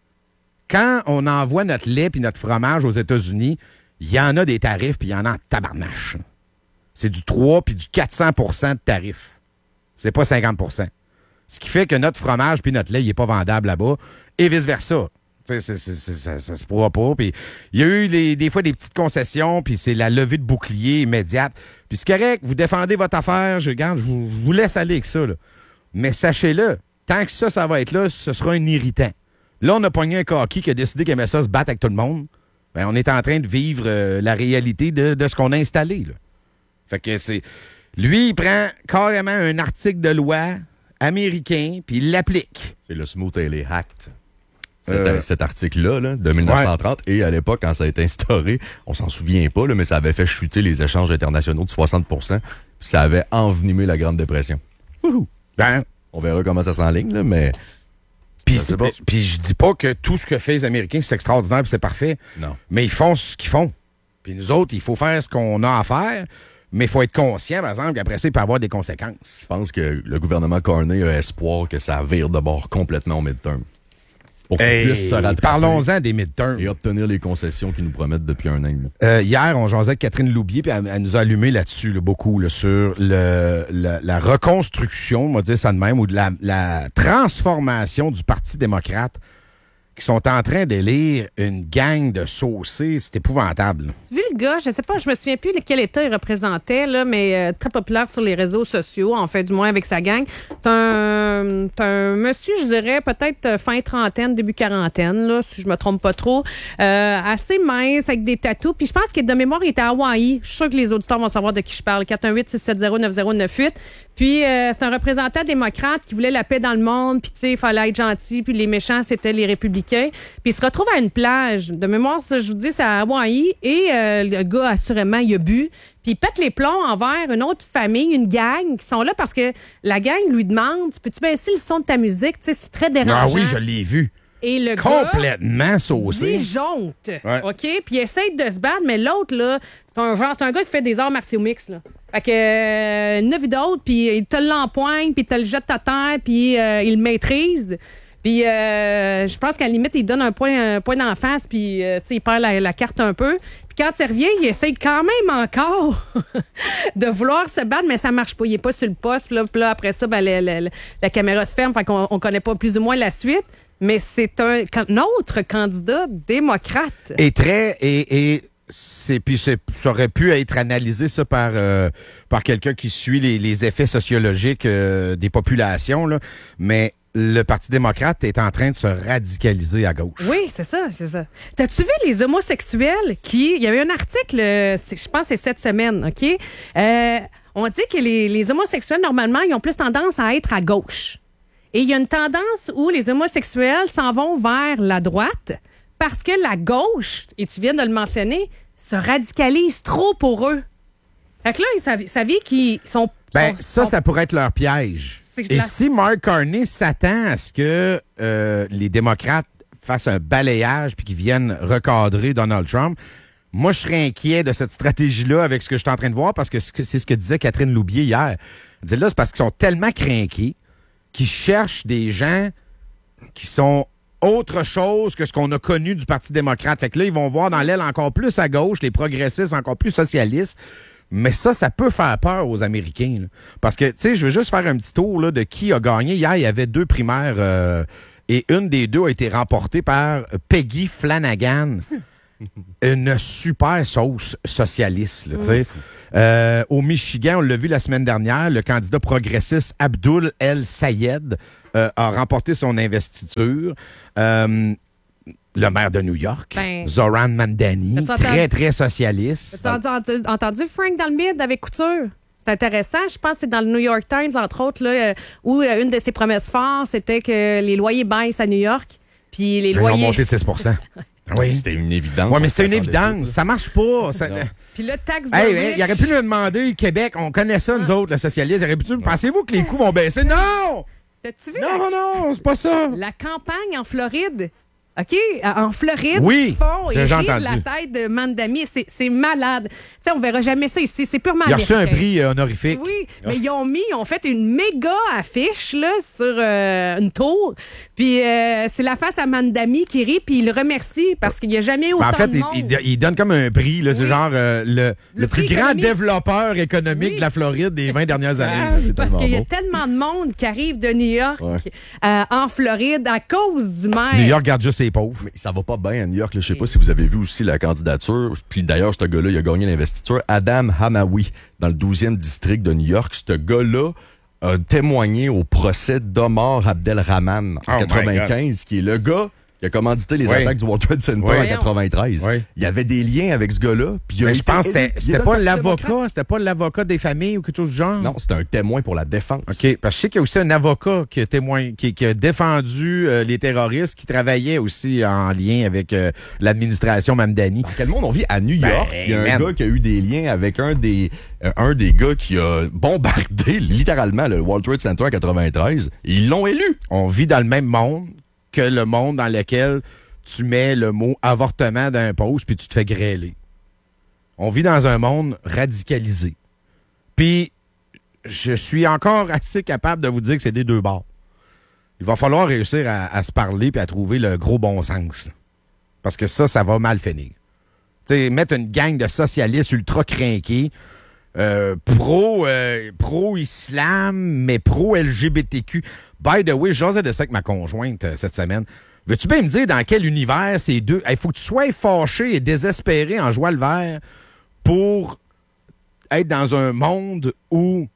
Quand on envoie notre lait et notre fromage aux États-Unis, il y en a des tarifs puis il y en a en tabarnache. C'est du trois puis du quatre cents pour cent de tarifs. C'est pas cinquante pour cent. Ce qui fait que notre fromage puis notre lait, il n'est pas vendable là-bas et vice-versa. C'est, c'est, c'est, c'est, ça, ça se pourra pas. Puis il y a eu les, des fois des petites concessions, puis c'est la levée de bouclier immédiate. Puis c'est correct, vous défendez votre affaire, je, regarde, je, vous, je vous laisse aller avec ça. Là. Mais sachez-le, tant que ça, ça va être là, ce sera un irritant. Là, on a pogné un kaki qui a décidé qu'il aimait ça se battre avec tout le monde. Ben, on est en train de vivre euh, la réalité de, de ce qu'on a installé. Là. Fait que c'est... Lui, il prend carrément un article de loi américain, puis il l'applique.
C'est le Smooth Haley Act. Cet,
Euh,
cet article-là, là, de dix-neuf cent trente, ouais. Et à l'époque, quand ça a été instauré, on s'en souvient pas, là, mais ça avait fait chuter les échanges internationaux de soixante pour cent, puis ça avait envenimé la Grande Dépression. Wouhou!
Ben,
on verra comment ça s'enligne, là, mais...
Puis je dis pas que tout ce que fait les Américains, c'est extraordinaire et c'est parfait.
Non.
Mais ils font ce qu'ils font. Puis nous autres, il faut faire ce qu'on a à faire, mais il faut être conscient, par exemple, qu'après ça, il peut avoir des conséquences.
Je pense que le gouvernement Carney a espoir que ça vire de bord complètement au midterm. Pour qu'il
Hey,
puisse se rattraper.
Parlons-en des midterms.
Et obtenir les concessions qu'ils nous promettent depuis un an.
Euh, hier, on jasait avec Catherine Loubier, puis elle, elle nous a allumé là-dessus, là, beaucoup, là, sur le, le, la reconstruction, on va dire ça de même, ou de la, la transformation du Parti démocrate, qui sont en train d'élire une gang de saucés. C'est épouvantable.
Tu as vu le gars, je sais pas, je me souviens plus de quel État il représentait, là, mais euh, très populaire sur les réseaux sociaux, en fait, du moins avec sa gang. C'est un, c'est un monsieur, je dirais, peut-être fin trentaine, début quarantaine, là, si je me trompe pas trop. Euh, assez mince, avec des tatous. Puis je pense que de mémoire, il était à Hawaï. Je suis sûre que les auditeurs vont savoir de qui je parle. quatre un huit, six sept zéro, neuf zéro neuf huit. Puis euh, c'est un représentant démocrate qui voulait la paix dans le monde. Puis tu sais, il fallait être gentil. Puis les méchants, c'était les républicains. Puis il se retrouve à une plage. De mémoire, ça, je vous dis, c'est à Hawaï. Et euh, le gars, assurément, il a bu. Puis il pète les plombs envers une autre famille, une gang, qui sont là parce que la gang lui demande, peux-tu baisser le son de ta musique? Tu sais, c'est très dérangeant.
Ah oui, je l'ai vu.
Et le
complètement
gars
saucé.
disjoncte.
Ouais.
OK? Puis il essaie de se battre, mais l'autre, là, c'est un genre, c'est un gars qui fait des arts martiaux mix, là. Fait que, euh, neuf d'autres, puis il te l'empoigne, puis il te le jette à terre, puis euh, il le maîtrise. Puis euh, je pense qu'à la limite, il donne un point, un point d'en face, puis euh, tu sais, il perd la, la carte un peu. Puis quand il revient, il essaie quand même encore de vouloir se battre, mais ça marche pas. Il est pas sur le poste. Puis là, puis là après ça, ben, la, la, la caméra se ferme, fait qu'on on connaît pas plus ou moins la suite. Mais c'est un, un autre candidat démocrate.
Et très... Et, et c'est, puis c'est, ça aurait pu être analysé, ça, par, euh, par quelqu'un qui suit les, les effets sociologiques euh, des populations, là. Mais le Parti démocrate est en train de se radicaliser à gauche.
Oui, c'est ça, c'est ça. T'as-tu vu les homosexuels qui... Il y avait un article, je pense que c'est cette semaine, OK? Euh, on dit que les, les homosexuels, normalement, ils ont plus tendance à être à gauche. Et il y a une tendance où les homosexuels s'en vont vers la droite parce que la gauche, et tu viens de le mentionner, se radicalise trop pour eux. Fait que là, ils savaient, savaient qu'ils sont...
Ben,
sont,
ça,
sont...
ça pourrait être leur piège. Et la... si Mark Carney s'attend à ce que euh, les démocrates fassent un balayage puis qu'ils viennent recadrer Donald Trump, moi, je serais inquiet de cette stratégie-là avec ce que je suis en train de voir parce que c'est ce que disait Catherine Loubier hier. Elle disait là, c'est parce qu'ils sont tellement crinqués qu'ils cherchent des gens qui sont autre chose que ce qu'on a connu du Parti démocrate. Fait que là, ils vont voir dans l'aile encore plus à gauche, les progressistes encore plus socialistes. Mais ça, ça peut faire peur aux Américains. Là. Parce que, tu sais, je veux juste faire un petit tour là, de qui a gagné. Hier, il y avait deux primaires euh, et une des deux a été remportée par Peggy Flanagan. Une super sauce socialiste, là, tu sais. Euh, au Michigan, on l'a vu la semaine dernière, le candidat progressiste Abdul El Sayed euh, a remporté son investiture. Euh, le maire de New York, ben, Zoran Mamdani, très, très socialiste.
As-tu entendu, entendu Frank dans le mid avec Couture? C'est intéressant. Je pense que c'est dans le New York Times, entre autres, là, où euh, une de ses promesses fortes, c'était que les loyers baissent à New York. Puis les
Ils
loyers...
ont monté de six pour cent.
Oui, c'était une évidence.
Oui, mais c'était une évidence. Ça marche pas. Ça...
Puis le taxe de
hey, hey, il aurait pu nous demander, Québec, on connaît ça, nous autres, le socialiste. Il aurait pu... Pensez-vous que les coûts vont baisser? Non!
T'as-tu vu
non,
la...
non, c'est pas ça.
La campagne en Floride... OK? En Floride,
oui,
ils font, ils
j'ai
rient
entendu.
de la tête de Mandami. C'est, c'est malade. Tu sais, on verra jamais ça ici. C'est purement
Il a reçu
américain.
un prix euh, honorifique.
Oui, mais ils ont mis, ils ont fait une méga affiche là, sur euh, une tour. Puis euh, c'est la face à Mandami qui rit, puis il le remercie parce qu'il n'y a jamais eu autant
en fait,
de monde.
Il, il, il donne comme un prix. Là, oui. C'est genre euh, le, le, le plus grand économiste. développeur économique oui. de la Floride des vingt dernières années.
Ah, parce qu'il y a beau. tellement de monde qui arrive de New York ouais. euh, en Floride à cause du maire.
New York garde juste ses pauvres.
Mais ça va pas bien à New York. Là. Je sais pas si vous avez vu aussi la candidature. Puis d'ailleurs, ce gars-là, il a gagné l'investiture. Adam Hamaoui, dans le douzième district de New York. Ce gars-là a témoigné au procès d'Omar Abdelrahman en oh quatre-vingt-quinze, qui est le gars qui a commandité les oui. attaques du World Trade Center oui. en quatre-vingt-treize. Oui. Il y avait des liens avec ce gars-là. Puis il a
Mais je pense que c'était, c'était pas l'avocat,
démocrate.
c'était pas l'avocat des familles ou quelque chose du genre.
Non, c'était un témoin pour la défense.
OK, parce que je sais qu'il y a aussi un avocat qui a témoin, qui, qui a défendu euh, les terroristes, qui travaillait aussi en lien avec euh, l'administration Mamdani.
Dans quel monde on vit à New York? Ben, il y a un man. gars qui a eu des liens avec un des euh, un des gars qui a bombardé littéralement le World Trade Center en quatre-vingt-treize. Et ils l'ont élu.
On vit dans le même monde que le monde dans lequel tu mets le mot avortement dans un post puis tu te fais grêler. On vit dans un monde radicalisé. Puis, je suis encore assez capable de vous dire que c'est des deux bords. Il va falloir réussir à, à se parler puis à trouver le gros bon sens. Là. Parce que ça, ça va mal finir. Tu sais, mettre une gang de socialistes ultra crinqués, euh, pro, euh, pro-islam, mais pro-L G B T Q. By the way, j'osais de ça avec ma conjointe euh, cette semaine. Veux-tu bien me dire dans quel univers ces deux... Il faut que tu sois fâché et désespéré en joie le vert pour être dans un monde où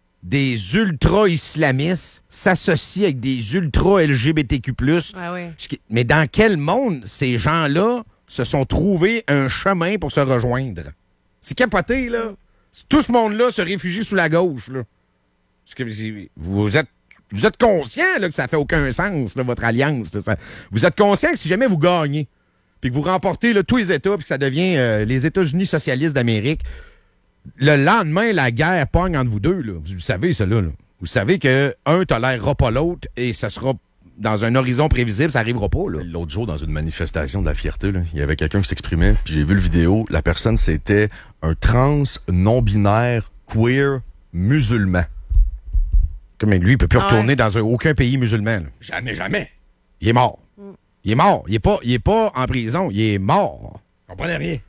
des ultra-islamistes s'associent avec des ultra-L G B T Q plus.
Ah oui.
Mais dans quel monde ces gens-là se sont trouvés un chemin pour se rejoindre? C'est capoté, là. Tout ce monde-là se réfugie sous la gauche, là. Parce que vous êtes, vous êtes conscient là, que ça fait aucun sens, là, votre alliance. Là, ça, vous êtes conscient que si jamais vous gagnez, puis que vous remportez là, tous les États, puis que ça devient euh, les États-Unis socialistes d'Amérique, le lendemain, la guerre pogne entre vous deux. Là. Vous savez ça, là. là. Vous savez que un tolérera pas l'autre et ça sera dans un horizon prévisible, ça arrivera pas. Là.
L'autre jour, dans une manifestation de la fierté, là, il y avait quelqu'un qui s'exprimait, puis j'ai vu le vidéo. La personne, c'était un trans non-binaire queer musulman.
Comme lui, il peut plus retourner ouais. dans un, aucun pays musulman. Là.
Jamais, jamais.
Il est mort. Mm. Il est mort. Il est pas, il est pas en prison. Il est mort.
On comprenait rien.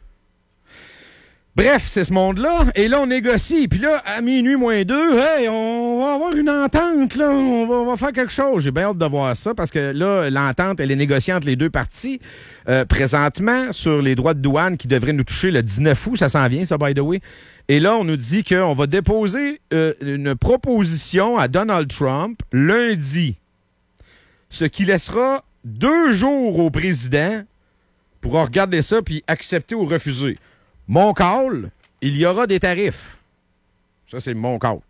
Bref, c'est ce monde-là. Et là, on négocie. Puis là, à minuit moins deux, hey, on va avoir une entente, là. On va, on va faire quelque chose. J'ai bien hâte de voir ça parce que là, l'entente, elle est négociée entre les deux parties. Euh, présentement, sur les droits de douane qui devraient nous toucher le dix-neuf août, ça s'en vient, ça, by the way. Et là, on nous dit qu'on va déposer euh, une proposition à Donald Trump lundi, ce qui laissera deux jours au président pour regarder ça puis accepter ou refuser. Mon call, il y aura des tarifs. Ça, c'est mon call.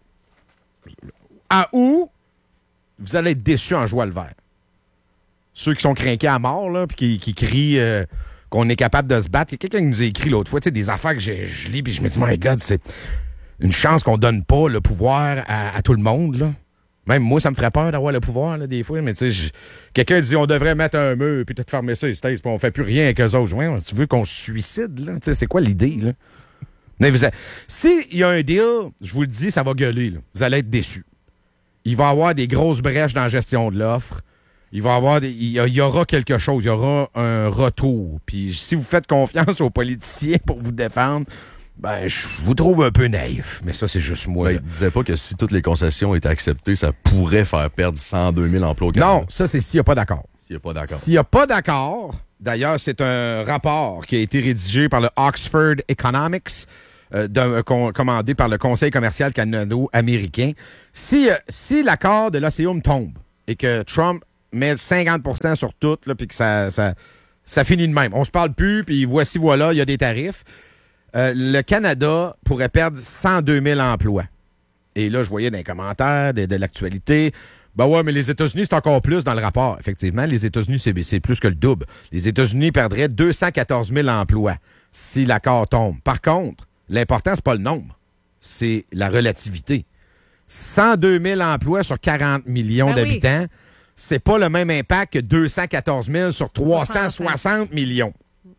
À où vous allez être déçus en joie le vert. Ceux qui sont crinqués à mort, là, puis qui, qui crient euh, qu'on est capable de se battre. Il y a quelqu'un qui nous a écrit l'autre fois, tu sais, des affaires que je, je lis, puis je me dis, my God, c'est une chance qu'on donne pas le pouvoir à, à tout le monde, là. Même moi, ça me ferait peur d'avoir le pouvoir, là, des fois, mais tu sais, quelqu'un dit, on devrait mettre un mur, puis tout fermer ça, puis on fait plus rien avec eux autres. Ouais, tu veux qu'on se suicide, là? Tu sais, c'est quoi l'idée, là? Mais vous, s'il y a un deal, je vous le dis, ça va gueuler, là. Vous allez être déçus. Il va y avoir des grosses brèches dans la gestion de l'offre. Il va y avoir des, il y aura quelque chose, il y aura un retour. Puis si vous faites confiance aux politiciens pour vous défendre, Ben, je vous trouve un peu naïf, mais ça, c'est juste moi.
Ben, il disait pas que si toutes les concessions étaient acceptées, ça pourrait faire perdre cent deux mille emplois au Canada.
Non, ça, c'est s'il n'y a pas d'accord.
S'il n'y a pas d'accord.
S'il n'y a pas d'accord, d'ailleurs, c'est un rapport qui a été rédigé par le Oxford Economics, euh, d'un- con- commandé par le Conseil commercial canado-américain. Si, euh, si l'accord de l'O C E U M tombe et que Trump met cinquante pour cent sur tout, là, puis que ça, ça, ça finit de même, on se parle plus, puis voici, voilà, il y a des tarifs, euh, le Canada pourrait perdre cent deux mille emplois. Et là, je voyais dans les commentaires de, de l'actualité, ben ouais, mais les États-Unis, c'est encore plus dans le rapport. Effectivement, les États-Unis, c'est, c'est plus que le double. Les États-Unis perdraient deux cent quatorze mille emplois si l'accord tombe. Par contre, l'important, c'est pas le nombre, c'est la relativité. cent deux mille emplois sur quarante millions
Ben oui.
d'habitants, c'est pas le même impact que deux cent quatorze mille sur trois cent soixante millions.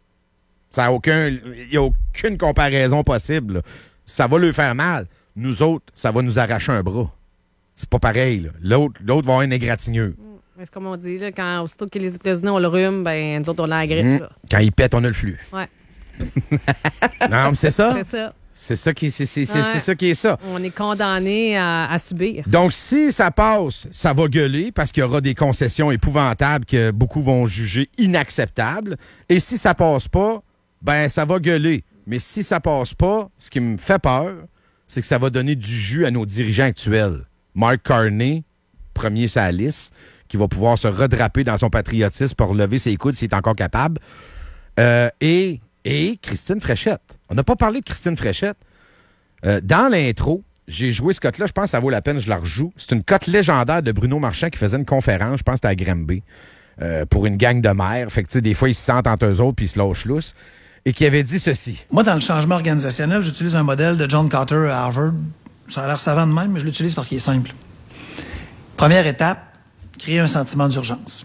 Ça a aucun, il n'y a aucune comparaison possible, là. Ça va leur faire mal. Nous autres, ça va nous arracher un bras. C'est pas pareil, là. L'autre, l'autre va avoir un égratigneux.
Mais c'est comme on dit, là, quand aussitôt que les États-Unis ont le rhume, ben nous autres, on a la grippe.
Hum.
là.
Quand il pète, on a le flux.
Ouais,
Non, mais c'est ça.
c'est ça.
C'est ça qui, c'est, c'est, c'est,
Ouais.
c'est ça qui est ça.
On est condamné à, à subir.
Donc, si ça passe, ça va gueuler parce qu'il y aura des concessions épouvantables que beaucoup vont juger inacceptables. Et si ça passe pas, ben ça va gueuler. Mais si ça passe pas, ce qui me fait peur, c'est que ça va donner du jus à nos dirigeants actuels. Mark Carney, premier sur la liste, qui va pouvoir se redraper dans son patriotisme pour lever ses coudes s'il est encore capable. Euh, et, et Christine Fréchette. On n'a pas parlé de Christine Fréchette. Euh, dans l'intro, j'ai joué ce cote-là, je pense que ça vaut la peine, je la rejoue. C'est une cote légendaire de Bruno Marchand qui faisait une conférence, je pense que c'était à Granby, euh, pour une gang de maires. Fait que, tu sais, des fois, ils se sentent entre eux autres puis ils se lâchent lousse. Et qui avait dit ceci.
Moi, dans le changement organisationnel, j'utilise un modèle de John Carter à Harvard. Ça a l'air savant de même, mais je l'utilise parce qu'il est simple. Première étape, créer un sentiment d'urgence.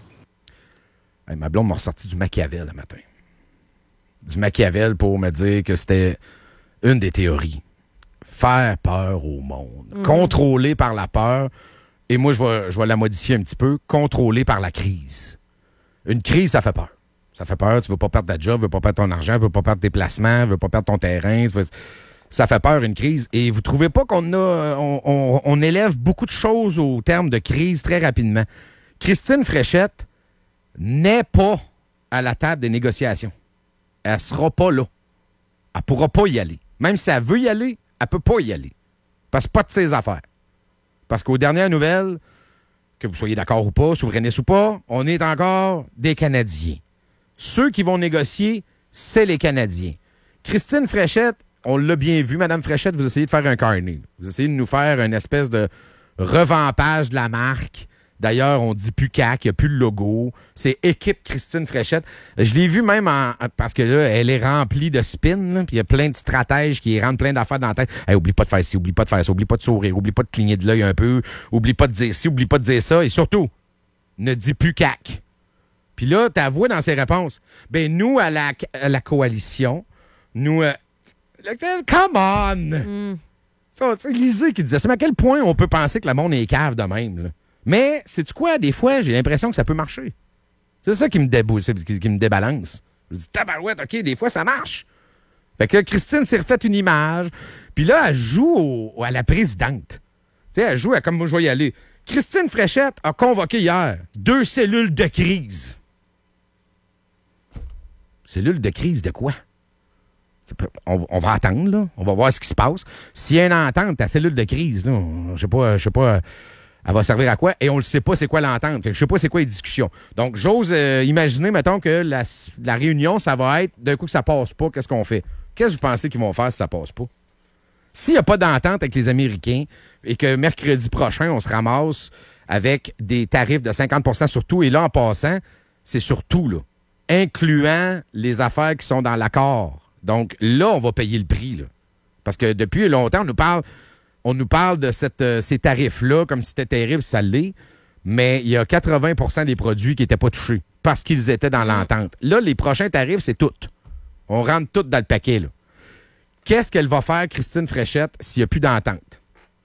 Hey, ma blonde m'a ressorti du Machiavel le matin. Du Machiavel pour me dire que c'était une des théories. Faire peur au monde.
Mm.
Contrôlé par la peur. Et moi, je vais, je vais la modifier un petit peu. Contrôlé par la crise. Une crise, ça fait peur. Ça fait peur. Tu veux pas perdre ta job, tu veux pas perdre ton argent, tu veux pas perdre tes placements, tu veux pas perdre ton terrain. Tu veux... Ça fait peur, une crise. Et vous trouvez pas qu'on a, on, on, on élève beaucoup de choses au terme de crise très rapidement. Christine Fréchette n'est pas à la table des négociations. Elle sera pas là. Elle pourra pas y aller. Même si elle veut y aller, elle peut pas y aller. Parce que pas de ses affaires. Parce qu'aux dernières nouvelles, que vous soyez d'accord ou pas, souverainiste ou pas, on est encore des Canadiens. Ceux qui vont négocier, c'est les Canadiens. Christine Fréchette, on l'a bien vu, Madame Fréchette, vous essayez de faire un carnet. Vous essayez de nous faire une espèce de revampage de la marque. D'ailleurs, on dit plus C A C, il n'y a plus le logo. C'est équipe Christine Fréchette. Je l'ai vu même en, parce que là, elle est remplie de spin, là, puis il y a plein de stratèges qui rentrent plein d'affaires dans la tête. Hey, oublie pas de faire ci, oublie pas de faire ça, oublie pas de sourire, oublie pas de cligner de l'œil un peu, oublie pas de dire ci, oublie pas de dire ça, et surtout, ne dis plus C A C. Puis là, t'avoues dans ses réponses, ben nous, à la, à la coalition, nous... Euh, come on!
Mm.
Ça, c'est Lisée qui disait ça. Mais à quel point on peut penser que le monde est cave de même, là? Mais, sais-tu quoi? Des fois, j'ai l'impression que ça peut marcher. C'est ça qui me, débou- qui, qui me débalance. Je dis, tabarouette, OK, des fois, ça marche. Fait que là, Christine s'est refait une image. Puis là, elle joue au- à la présidente. Tu sais, elle joue à comme moi, je vais y aller. Christine Fréchette a convoqué hier deux cellules de crise. Cellules de crise de quoi? On, on va attendre, là. On va voir ce qui se passe. S'il y a une entente, ta cellule de crise, là, je sais pas, je sais pas, elle va servir à quoi? Et on ne sait pas c'est quoi l'entente. Fait que je sais pas c'est quoi les discussions. Donc, j'ose euh, imaginer, mettons, que la, la réunion, ça va être, d'un coup que ça passe pas, qu'est-ce qu'on fait? Qu'est-ce que vous pensez qu'ils vont faire si ça passe pas? S'il n'y a pas d'entente avec les Américains et que mercredi prochain, on se ramasse avec des tarifs de cinquante pour cent sur tout, et là, en passant, c'est sur tout, là, incluant les affaires qui sont dans l'accord. Donc là, on va payer le prix, là. Parce que depuis longtemps, on nous parle, on nous parle de cette, euh, ces tarifs-là comme si c'était terrible, ça l'est, mais il y a quatre-vingts pour cent des produits qui n'étaient pas touchés parce qu'ils étaient dans l'entente. Là, les prochains tarifs, c'est tout. On rentre tout dans le paquet, là. Qu'est-ce qu'elle va faire, Christine Fréchette, s'il n'y a plus d'entente?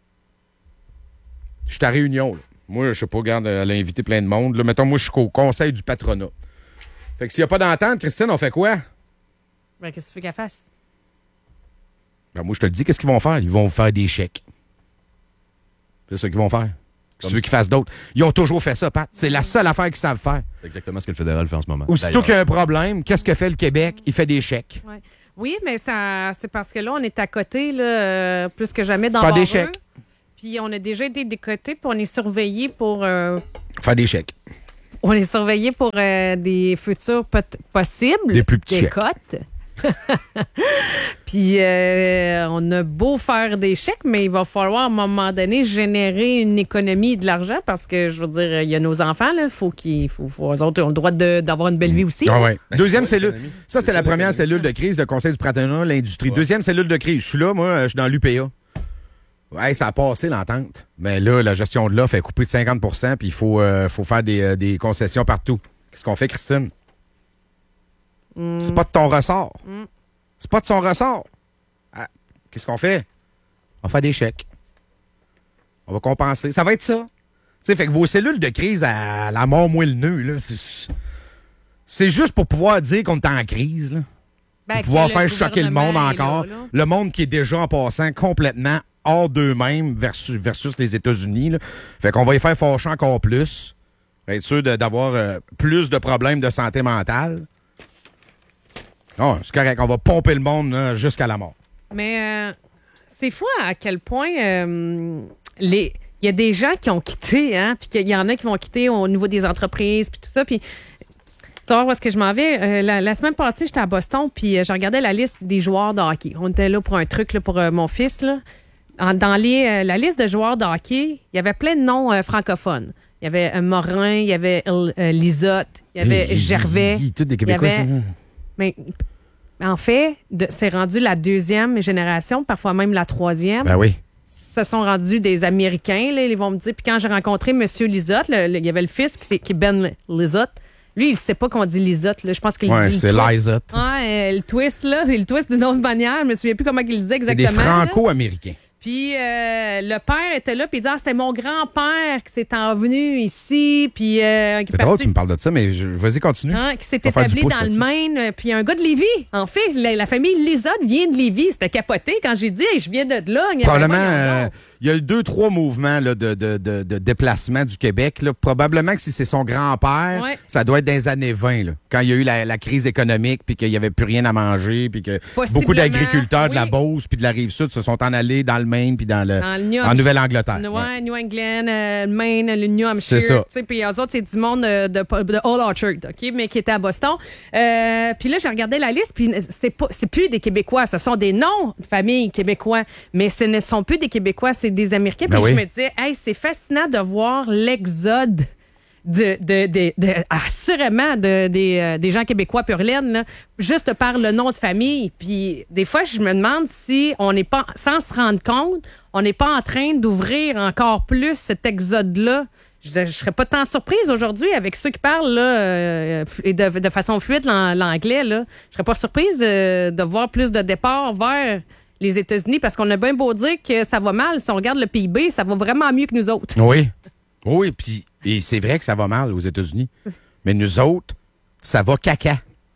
Je suis à Réunion, là. Moi, je sais pas, regarde, elle a invité plein de monde. Là. Mettons, moi, je suis au conseil du patronat. Fait que s'il n'y a pas d'entente, Christine, on fait quoi?
Ben, qu'est-ce que tu veux qu'elle fasse?
Ben, moi, je te le dis, qu'est-ce qu'ils vont faire? Ils vont faire des chèques. C'est ça qu'ils vont faire. Si tu veux qu'ils fassent d'autres. Ils ont toujours fait ça, Pat. C'est la seule affaire qu'ils savent faire.
C'est exactement ce que le fédéral fait en ce moment.
Aussitôt qu'il y a un problème, qu'est-ce que fait le Québec? Il fait des chèques.
Ouais. Oui, mais ça, c'est parce que là, on est à côté, là, euh, plus que jamais dans
Faire des
Barreux.
chèques.
Puis on a déjà été décotés, puis on est surveillé pour... euh,
Faire des chèques.
on est surveillé pour euh, des futurs pot- possibles.
Des plus petits chèques.
décotes. Puis euh, on a beau faire des chèques, mais il va falloir à un moment donné générer une économie de l'argent parce que, je veux dire, il y a nos enfants, là, faut qu'ils, faut, faut, eux autres ont le droit de, d'avoir une belle vie aussi.
Ah ouais.
Ben,
Deuxième
c'est quoi,
cellule.
l'économie?
Ça, c'était
C'est
la
quoi,
première
l'économie?
cellule de crise, le Conseil du patronat, l'industrie.
Ouais.
Deuxième cellule de crise. Je suis là, moi, je suis dans l'U P A. Ouais, ça a passé l'entente. Mais là, la gestion de l'offre est coupée de cinquante pour cent puis il faut, euh, faut faire des, euh, des concessions partout. Qu'est-ce qu'on fait, Christine?
Mm.
C'est pas de ton ressort.
Mm.
C'est pas de son ressort. Ah, qu'est-ce qu'on fait? On va faire des chèques. On va compenser. Ça va être ça. Tu sais, fait que vos cellules de crise à la mort moins le nœud, là, c'est, c'est juste pour pouvoir dire qu'on est en crise, là.
Ben,
Pour pouvoir
que
faire choquer le monde
gouvernement est
encore.
là, là.
Le monde qui est déjà en passant complètement hors d'eux-mêmes versus, versus les États-Unis. Là. Fait qu'on va y faire fâcher encore plus. Être sûr de- d'avoir euh, plus de problèmes de santé mentale. Non, c'est correct. On va pomper le monde là, jusqu'à la mort.
Mais euh, c'est fou à quel point euh, les il y a des gens qui ont quitté, hein, puis qu'il y en a qui vont quitter au niveau des entreprises, puis tout ça, puis tu vas voir où est-ce que je m'en vais. Euh, la, la semaine passée, j'étais à Boston, puis euh, je regardais la liste des joueurs de hockey. On était là pour un truc là, pour euh, mon fils. Là. En- dans les, euh, la liste de joueurs de hockey, il y avait plein de noms euh, francophones. Il y avait euh, Morin, il y avait euh, Lisotte, il y avait
Hi, hi,
Gervais.
hi, hi, tous des
il y
Québécois,
avait-
ça.
Mais en fait, de- c'est rendu la deuxième génération, parfois même la troisième.
Ben oui.
Se sont rendus des Américains, là, ils vont me dire. Puis quand j'ai rencontré M. Lisotte, le- le- il y avait le fils qui, c'est- qui est Ben Lisotte. Lui, il sait pas qu'on dit Lisotte. Là. Je pense qu'il
Ouais,
dit
c'est
le twist.
Lizotte.
Ouais, euh, le twist, là. Le twist d'une autre manière. Je me souviens plus comment il le disait
C'est des
exactement. là.
Franco-Américains.
Puis euh, le père était là, puis il dit ah, c'était mon grand-père qui s'est envenu ici, puis euh, qui est
C'est drôle que
parti-
tu me parles de ça, mais je- vas-y, continue.
Hein, qui s'est
On va faire du
établi
pouce
dans le
là-dessus.
Maine, euh, puis un gars de Lévis. En fait, la, la famille Lisotte vient de Lévis. C'était capoté quand j'ai dit hey, je viens de là. Il y avait
Probablement,
pas, il y en
euh,
a.
il y a eu deux, trois mouvements là, de, de, de, de déplacement du Québec. Là. Probablement que si c'est son grand-père,
Ouais.
ça doit être dans les années vingt, là, quand il y a eu la, la crise économique, puis qu'il n'y avait plus rien à manger, puis que
Possiblement,
beaucoup d'agriculteurs de la
oui.
Beauce puis de la Rive-Sud se sont en allés dans le Maine puis dans le,
Dans le New
en Nouvelle-Angleterre.
Ouais,
Ouais.
New England, euh, le Maine, le New Hampshire.
C'est ça.
tu sais, Puis eux autres, c'est du monde euh, de, de All Orchard, OK, mais qui était à Boston. Euh, puis là, j'ai regardé la liste, puis c'est pas, c'est plus des Québécois. Ce sont des noms de famille québécois, mais ce ne sont plus des Québécois, c'est des Américains. Puis
Ben oui.
je me disais, hey, c'est fascinant de voir l'exode de, de, de, de- assurément de, des, euh, des gens québécois pur laine, là, juste par le nom de famille. Puis des fois, je me demande si on n'est pas, sans se rendre compte, on n'est pas en train d'ouvrir encore plus cet exode-là. Je ne serais pas tant surprise aujourd'hui avec ceux qui parlent là, euh, et de, de façon fluide l'an- l'anglais. Là. Je serais pas surprise de, de voir plus de départs vers les États-Unis parce qu'on a bien beau dire que ça va mal. Si on regarde le P I B, ça va vraiment mieux que nous autres.
Oui. Oui, puis et c'est vrai que ça va mal aux États-Unis. Mais nous autres, ça va caca.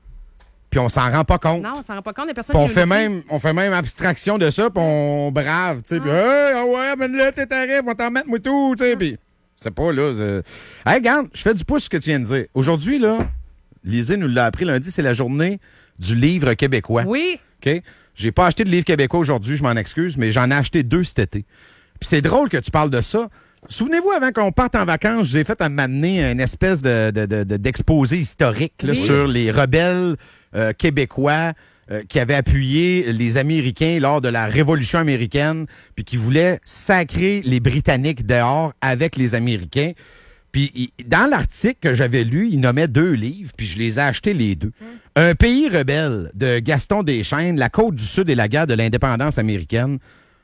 Puis on s'en rend pas compte.
Non, on s'en rend pas compte des personnes
Puis on
qui nous
fait
le disent.
même, on fait même abstraction de ça, puis on brave, tu sais. Puis, hey, ah ouais, mais là, t'es tarif, on va t'en mettre, moi, tout, tu sais. Puis, c'est pas, là. c'est- Hey, regarde, je fais du pouce ce que tu viens de dire. Aujourd'hui, là, Lisée nous l'a appris lundi, c'est la journée du livre québécois.
Oui.
OK? J'ai pas acheté de livre québécois aujourd'hui, je m'en excuse, mais j'en ai acheté deux cet été. Puis c'est drôle que tu parles de ça. Souvenez-vous, avant qu'on parte en vacances, j'ai fait à m'amener une espèce de, de- de- de- d'exposé historique là,
Oui.
sur les rebelles euh, québécois euh, qui avaient appuyé les Américains lors de la Révolution américaine, puis qui voulaient sacrer les Britanniques dehors avec les Américains. Puis il- dans l'article que j'avais lu, il nommait deux livres, puis je les ai achetés les deux. Un pays rebelle de Gaston Deschênes, La Côte du Sud et la guerre de l'indépendance américaine.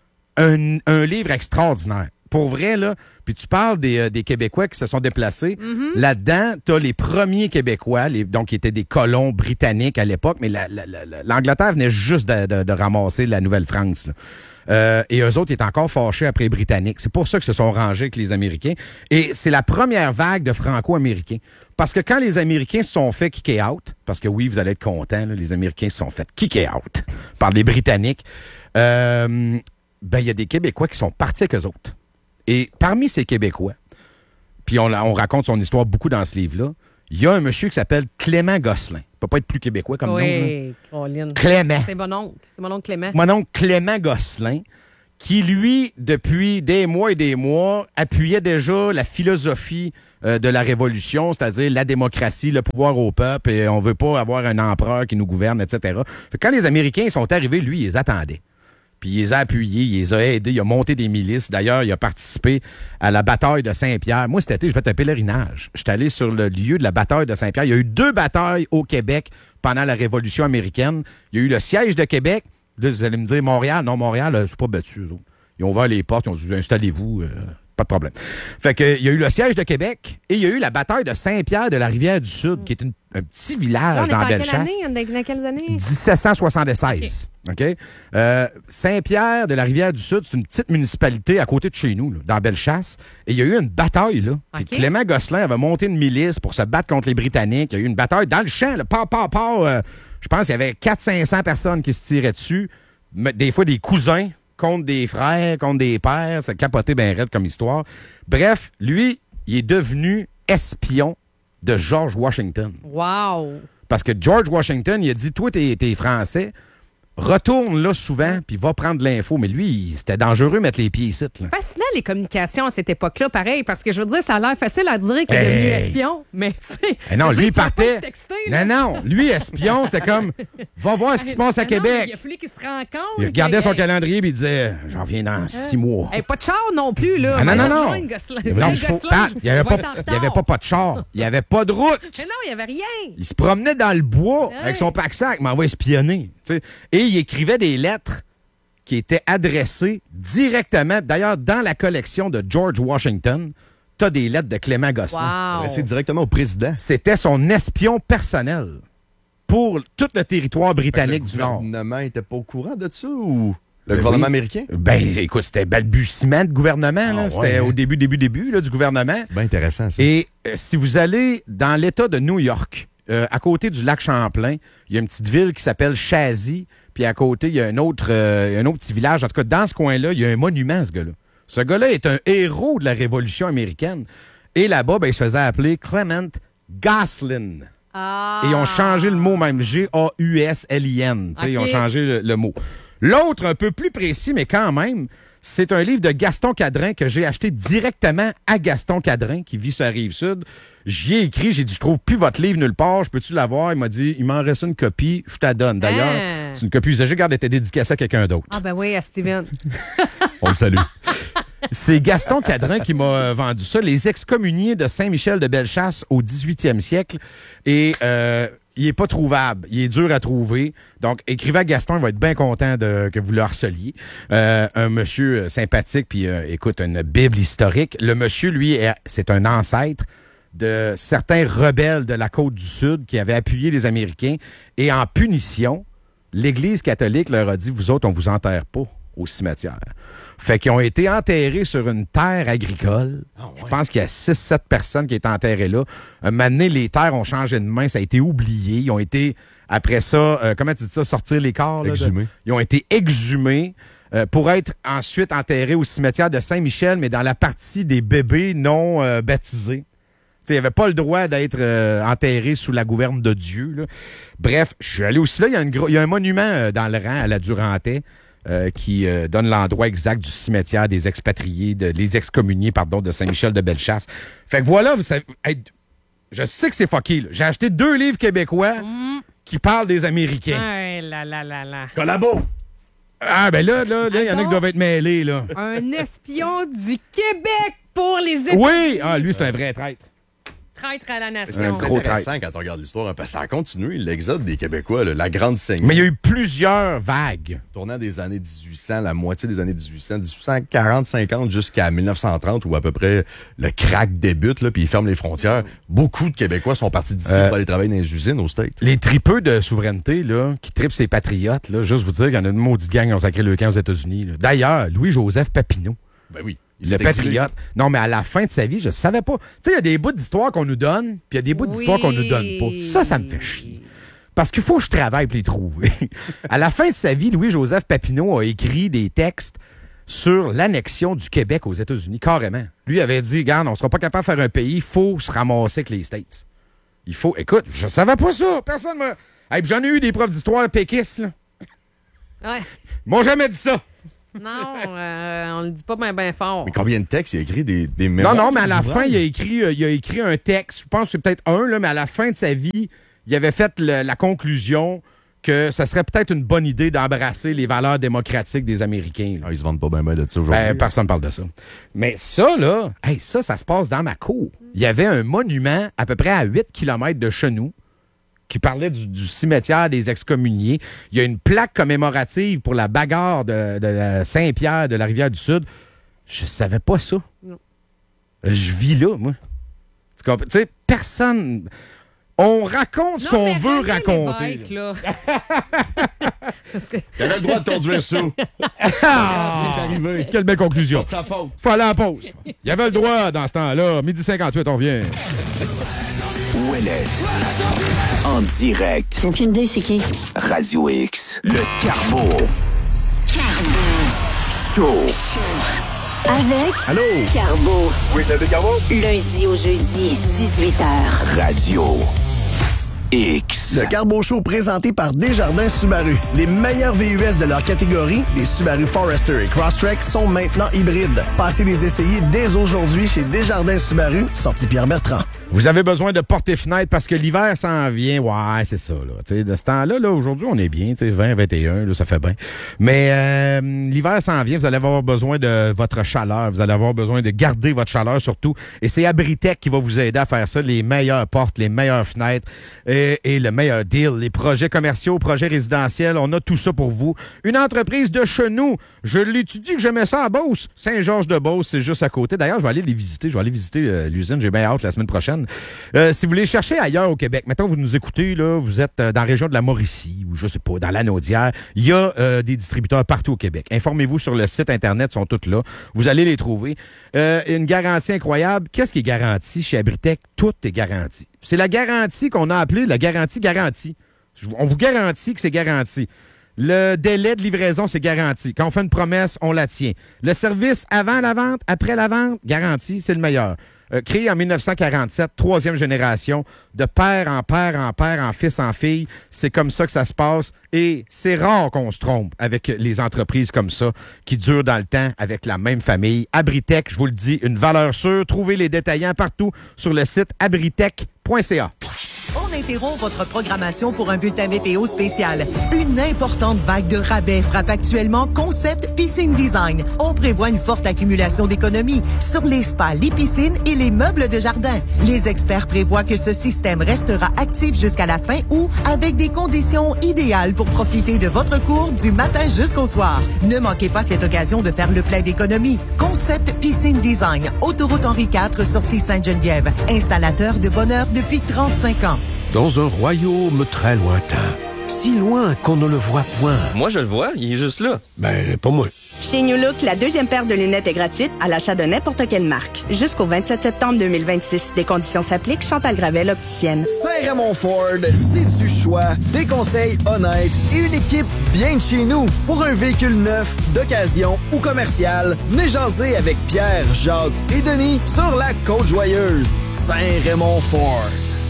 Un, un livre extraordinaire. Pour vrai, là, puis tu parles des, euh, des Québécois qui se sont déplacés. Là-dedans, tu as les premiers Québécois, les, donc qui étaient des colons britanniques à l'époque, mais la- la- la- la- l'Angleterre venait juste de, de- de ramasser la Nouvelle-France. là. Euh, et eux autres, ils étaient encore fâchés après les Britanniques. C'est pour ça qu'ils se sont rangés avec les Américains. Et c'est la première vague de franco-américains. Parce que quand les Américains se sont fait kicker out, parce que oui, vous allez être contents, là, les Américains se sont fait kicker out par les Britanniques, euh, ben il y a des Québécois qui sont partis avec eux autres. Et parmi ces Québécois, puis on, on raconte son histoire beaucoup dans ce livre-là, il y a un monsieur qui s'appelle Clément Gosselin. Il ne peut pas être plus québécois comme
oui,
nom.
Oui, Caroline.
Clément.
C'est mon oncle. C'est mon oncle Clément.
Mon oncle Clément Gosselin, qui, lui, depuis des mois et des mois, appuyait déjà la philosophie euh, de la Révolution, c'est-à-dire la démocratie, le pouvoir au peuple, et on veut pas avoir un empereur qui nous gouverne, et cetera. Fait que quand les Américains sont arrivés, lui, il les attendait. Puis il les a appuyés, il les a aidés, il a monté des milices. D'ailleurs, il a participé à la bataille de Saint-Pierre. Moi, cet été, j'ai fait un pèlerinage. J'étais allé sur le lieu de la bataille de Saint-Pierre. Il y a eu deux batailles au Québec pendant la Révolution américaine. Il y a eu le siège de Québec. Là, vous allez me dire Montréal. Non, Montréal, euh, c'est pas battu, eux autres. Ils ont ouvert les portes, ils ont dit installez-vous, euh, pas de problème. Fait que il y a eu le siège de Québec et il y a eu la bataille de Saint-Pierre de la Rivière-du-Sud, qui est une, un petit village
Là, on
dans
est en
Bellechasse.
quelle année? Dans quelles années?
dix-sept cent soixante-seize. OK? Euh, Saint-Pierre de la Rivière-du-Sud, c'est une petite municipalité à côté de chez nous, là, dans Bellechasse. Et il y a eu une bataille, là. Puis
OK.
Clément Gosselin avait monté une milice pour se battre contre les Britanniques. Il y a eu une bataille dans le champ, là, pas, pas, pas. Euh, je pense qu'il y avait quatre cents à cinq cents personnes qui se tiraient dessus. Mais des fois, des cousins contre des frères, contre des pères. C'est capoté bien raide comme histoire. Bref, lui, il est devenu espion de George Washington.
Wow!
Parce que George Washington, il a dit, toi, t'es, t'es français, retourne là souvent, puis va prendre de l'info. Mais lui, il- c'était dangereux de mettre les pieds ici. Là.
Fascinant, les communications à cette époque-là, pareil, parce que je veux dire, ça a l'air facile à dire qu'il est devenu
Hey.
espion, mais tu sais.
Eh non,
je veux
lui, il
dire, faut pas
partait.
te texter, là.
Non, non, lui, espion, c'était comme, va voir ce qui se passe à
Mais non, mais
Québec.
il a fallu qu'il se rencontre.
Il regardait son
Hey,
calendrier, puis il disait, j'en viens dans six mois.
hey, pas de char non plus, là.
Ah, non,
Va
non,
te
non.
rejoindre, Gosselin.
Non,
Hey,
il faut-
Gosselin,
Pat, il n'y avait,
je vais
pas-
être en
il y avait
retard.
pas pas de char. Il n'y avait pas de route.
Mais non, il n'y avait rien.
Il se promenait dans le bois
Ouais.
avec son pack-sac, m'envoie espionner. tu sais. Et il écrivait des lettres qui étaient adressées directement, d'ailleurs, dans la collection de George Washington, tu as des lettres de Clément Gosselin.
Wow.
Adressé directement au président.
C'était son espion personnel pour tout le territoire britannique du
Le
Nord.
gouvernement n'était pas au courant de ça ou le
Ben
gouvernement
oui.
américain?
Ben, écoute, c'était balbutiement de gouvernement. là.
Ah,
C'était
ouais, hein?
au début, début, début là, du gouvernement.
C'est bien intéressant, ça.
Et euh, si vous allez dans l'État de New York, euh, à côté du lac Champlain, il y a une petite ville qui s'appelle Chazy, puis à côté, il y a un autre, euh, un autre petit village. En tout cas, dans ce coin-là, il y a un monument, ce gars-là. Ce gars-là est un héros de la Révolution américaine. Et là-bas, ben, il se faisait appeler Clement Gosselin.
Ah.
Et ils ont changé le mot même, G A U S L I N. Tu sais, Ils ont
OK.
changé le, le mot. L'autre, un peu plus précis, mais quand même, c'est un livre de Gaston Cadrin que j'ai acheté directement à Gaston Cadrin, qui vit sur la Rive-Sud. J'y ai écrit, j'ai dit, je trouve plus votre livre nulle part, je peux-tu l'avoir? Il m'a dit, il m'en reste une copie, je te la donne. D'ailleurs,
Ah.
c'est une copie usagée, regarde, elle était dédicacée à quelqu'un d'autre.
Ah, ben oui, à Steven.
On le salue.
C'est Gaston Cadrin qui m'a euh, vendu ça, Les excommuniés de Saint-Michel de Bellechasse au dix-huitième siècle. Et euh, il est pas trouvable. Il est dur à trouver. Donc, écrivez à Gaston, il va être bien content de, que vous le harceliez. Euh, un monsieur euh, sympathique, puis euh, écoute, une Bible historique. Le monsieur, lui, est- c'est un ancêtre de certains rebelles de la côte du Sud qui avaient appuyé les Américains. Et en punition, l'Église catholique leur a dit, vous autres, on vous enterre pas au cimetière. Fait qu'ils ont été enterrés sur une terre agricole. Je pense qu'il y a six sept personnes qui étaient enterrées là. Un moment donné, les terres ont changé de main, ça a été oublié. Ils ont été, après ça, euh, comment tu dis ça, sortir les corps? là, de-
Exhumés.
Ils ont été exhumés euh, pour être ensuite enterrés au cimetière de Saint-Michel, mais dans la partie des bébés non euh, baptisés. T'sais, il n'avait pas le droit d'être euh, enterré sous la gouverne de Dieu. là. Bref, je suis allé aussi là. Il y a, une gro- il y a un monument euh, dans le rang à la Durantais euh, qui euh, donne l'endroit exact du cimetière des expatriés, de, les excommuniés, pardon, de Saint-Michel de Bellechasse. Fait que voilà, vous savez, hey, je sais que c'est fucké. là. J'ai acheté deux livres québécois qui parlent des Américains.
Ah, là, là, là, là.
Collabo!
Ah, ben là, là, là, il y en a qui
Attends.
doivent être mêlés, là.
Un espion du Québec pour les États-Unis.
Oui! Ah, lui, c'est un vrai traître.
traître à la nation.
C'est
gros
intéressant quand on regarde l'histoire, hein, parce que ça a continué, l'exode des Québécois, là, la grande saignée.
Mais il y a eu plusieurs vagues.
Tournant des années dix-huit cents, la moitié des années dix-huit cents, dix-huit cent quarante cinquante jusqu'à mille neuf cent trente, où à peu près le crack débute, là, puis ils ferment les frontières. Beaucoup de Québécois sont partis d'ici
Euh,
pour aller travailler dans les usines aux States.
Les tripeux de souveraineté, là, qui tripent ces patriotes, là, juste vous dire qu'il y en a une maudite gang qui ont sacré le camp aux États-Unis. là. D'ailleurs, Louis-Joseph Papineau,
Ben oui.
le patriote. Non, mais à la fin de sa vie, je savais pas. Tu sais, il y a des bouts d'histoire qu'on nous donne, puis il y a des bouts
Oui.
d'histoire qu'on nous donne pas. Ça, ça me fait chier. Parce qu'il faut que je travaille pour les trouver. À la fin de sa vie, Louis-Joseph Papineau a écrit des textes sur l'annexion du Québec aux États-Unis, carrément. Lui avait dit, regarde, on sera pas capable de faire un pays, il faut se ramasser avec les States. Il faut... Écoute, je savais pas ça. Personne me... Hey, j'en ai eu des profs d'histoire péquistes, là.
Ouais.
Ils m'ont jamais dit ça.
Non, euh, on le dit pas bien ben fort.
Mais combien de textes il a écrit des, des
Non,
mémoires?
non, mais à la
des
fin,
ouvrages?
il a écrit, euh, il a écrit un texte. Je pense que c'est peut-être un, là, mais à la fin de sa vie, il avait fait le- la conclusion que ça serait peut-être une bonne idée d'embrasser les valeurs démocratiques des Américains. là.
Ah, ils se vendent pas bien ben de ça aujourd'hui.
Ben, personne ne parle de ça. Mais ça, là, hey, ça, ça se passe dans ma cour. Il y avait un monument à peu près à huit kilomètres de chez nous qui parlait du, du cimetière des excommuniés. Il y a une plaque commémorative pour la bagarre de, de la Saint-Pierre de la Rivière-du-Sud. Je savais pas ça.
Non.
Je vis là, moi. Tu comprends? Tu sais, personne... On raconte ce
Non,
qu'on
mais
veut
René
raconter.
Lévesque, là. Parce que...
Il avait le droit de conduire ça.
Ah! Quelle belle conclusion.
sa faute.
Faut aller à la pause. Il y avait le droit dans ce temps-là. midi cinquante-huit, on revient.
Ouellette. En direct.
Aucune idée, c'est qui?
Radio X. Le Carbo. Show.
Avec
Allô?
Carbo. Oui, c'est Carbo. Lundi au jeudi, dix-huit heures.
Radio X.
Le Carbo Show présenté par Desjardins Subaru. Les meilleurs V U S de leur catégorie, les Subaru Forester et Crosstrek, sont maintenant hybrides. Passez les essayer dès aujourd'hui chez Desjardins Subaru, sortie Pierre-Bertrand.
Vous avez besoin de portes et fenêtres parce que l'hiver s'en vient. Ouais, c'est ça. Là. T'sais, de ce temps-là, là, aujourd'hui, on est bien. vingt, vingt et un, là, ça fait bien. Mais euh, l'hiver s'en vient. Vous allez avoir besoin de votre chaleur. Vous allez avoir besoin de garder votre chaleur surtout. Et c'est Abritech qui va vous aider à faire ça. Les meilleures portes, les meilleures fenêtres et, et le meilleur deal. Les projets commerciaux, projets résidentiels, on a tout ça pour vous. Une entreprise de chez nous. Je l'étudie que j'aimais ça à Beauce. Saint-Georges-de-Beauce, c'est juste à côté. D'ailleurs, je vais aller les visiter. Je vais aller visiter euh, l'usine. J'ai bien hâte la semaine prochaine. Euh, si vous voulez chercher ailleurs au Québec, mettons vous nous écoutez, là, vous êtes euh, dans la région de la Mauricie ou je sais pas, dans la Naudière, il y a euh, des distributeurs partout au Québec. Informez-vous sur le site Internet, ils sont tous là. Vous allez les trouver. Euh, une garantie incroyable. Qu'est-ce qui est garanti chez Abritech? Tout est garanti. C'est la garantie qu'on a appelée la garantie garantie. On vous garantit que c'est garanti. Le délai de livraison, c'est garanti. Quand on fait une promesse, on la tient. Le service avant la vente, après la vente, garanti, c'est le meilleur. Euh, créé en mille neuf cent quarante-sept, troisième génération, de père en père en père, en fils en fille. C'est comme ça que ça se passe et c'est rare qu'on se trompe avec les entreprises comme ça qui durent dans le temps avec la même famille. Abritech, je vous le dis, une valeur sûre. Trouvez les détaillants partout sur le site abritech point c a.
On interrompt votre programmation pour un bulletin météo spécial. Une importante vague de rabais frappe actuellement Concept Piscine Design. On prévoit une forte accumulation d'économies sur les spas, les piscines et les meubles de jardin. Les experts prévoient que ce système restera actif jusqu'à la fin août avec des conditions idéales pour profiter de votre cours du matin jusqu'au soir. Ne manquez pas cette occasion de faire le plein d'économies. Concept Piscine Design, autoroute Henri quatre, sortie Sainte-Geneviève. Installateur de bonheur depuis trente-cinq ans.
Dans un royaume très lointain, si loin qu'on ne le voit point.
Moi, je le vois, il est juste là.
Ben, pas moi.
Chez New Look, la deuxième paire de lunettes est gratuite à l'achat de n'importe quelle marque. Jusqu'au vingt-sept septembre deux mille vingt-six. Des conditions s'appliquent. Chantal Gravel, opticienne.
Saint-Raymond Ford, c'est du choix, des conseils honnêtes et une équipe bien de chez nous. Pour un véhicule neuf, d'occasion ou commercial, venez jaser avec Pierre, Jacques et Denis sur la Côte-Joyeuse. Saint-Raymond Ford.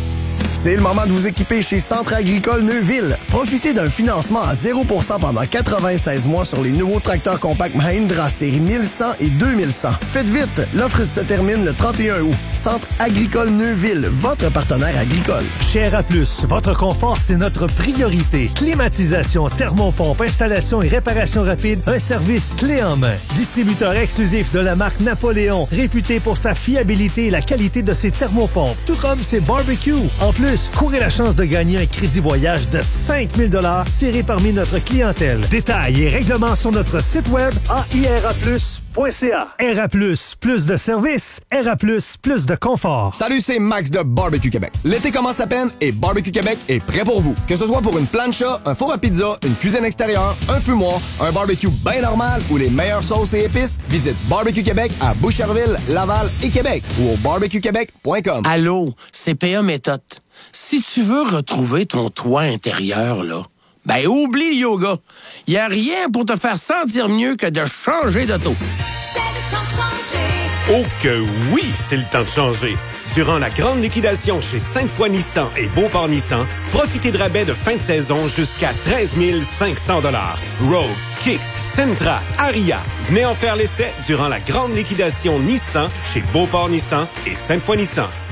C'est le moment de vous équiper chez Centre agricole Neuville. Profitez d'un financement à zéro pour cent pendant quatre-vingt-seize mois sur les nouveaux tracteurs compacts Mahindra série mille cent et deux mille cent. Faites vite, l'offre se termine le trente et un août. Centre agricole Neuville, votre partenaire agricole.
Chez Air plus, votre confort, c'est notre priorité. Climatisation, thermopompe, installation et réparation rapide, un service clé en main. Distributeur exclusif de la marque Napoléon, réputé pour sa fiabilité et la qualité de ses thermopompes, tout comme ses barbecues. En plus, courez la chance de gagner un crédit voyage de cinq mille dollars tiré parmi notre clientèle. Détails et règlements sur notre site web a i r a plus point c a. R A plus, plus de services. R A plus, plus de confort.
Salut, c'est Max de Barbecue Québec. L'été commence à peine et Barbecue Québec est prêt pour vous. Que ce soit pour une plancha, un four à pizza, une cuisine extérieure, un fumoir, un barbecue bien normal ou les meilleures sauces et épices, visite Barbecue Québec à Boucherville, Laval et Québec ou au barbecue québec point com.
Allô, C P A Méthode. Si tu veux retrouver ton toit intérieur, là, ben oublie le yoga. Y a rien pour te faire sentir mieux que de changer d'auto.
C'est le temps de changer.
Oh que oui, c'est le temps de changer. Durant la grande liquidation chez Sainte-Foy Nissan et Beauport Nissan, profitez de rabais de fin de saison jusqu'à treize mille cinq cents dollars. Rogue, Kicks, Sentra, Aria. Venez en faire l'essai durant la grande liquidation Nissan chez Beauport Nissan et Sainte-Foy Nissan.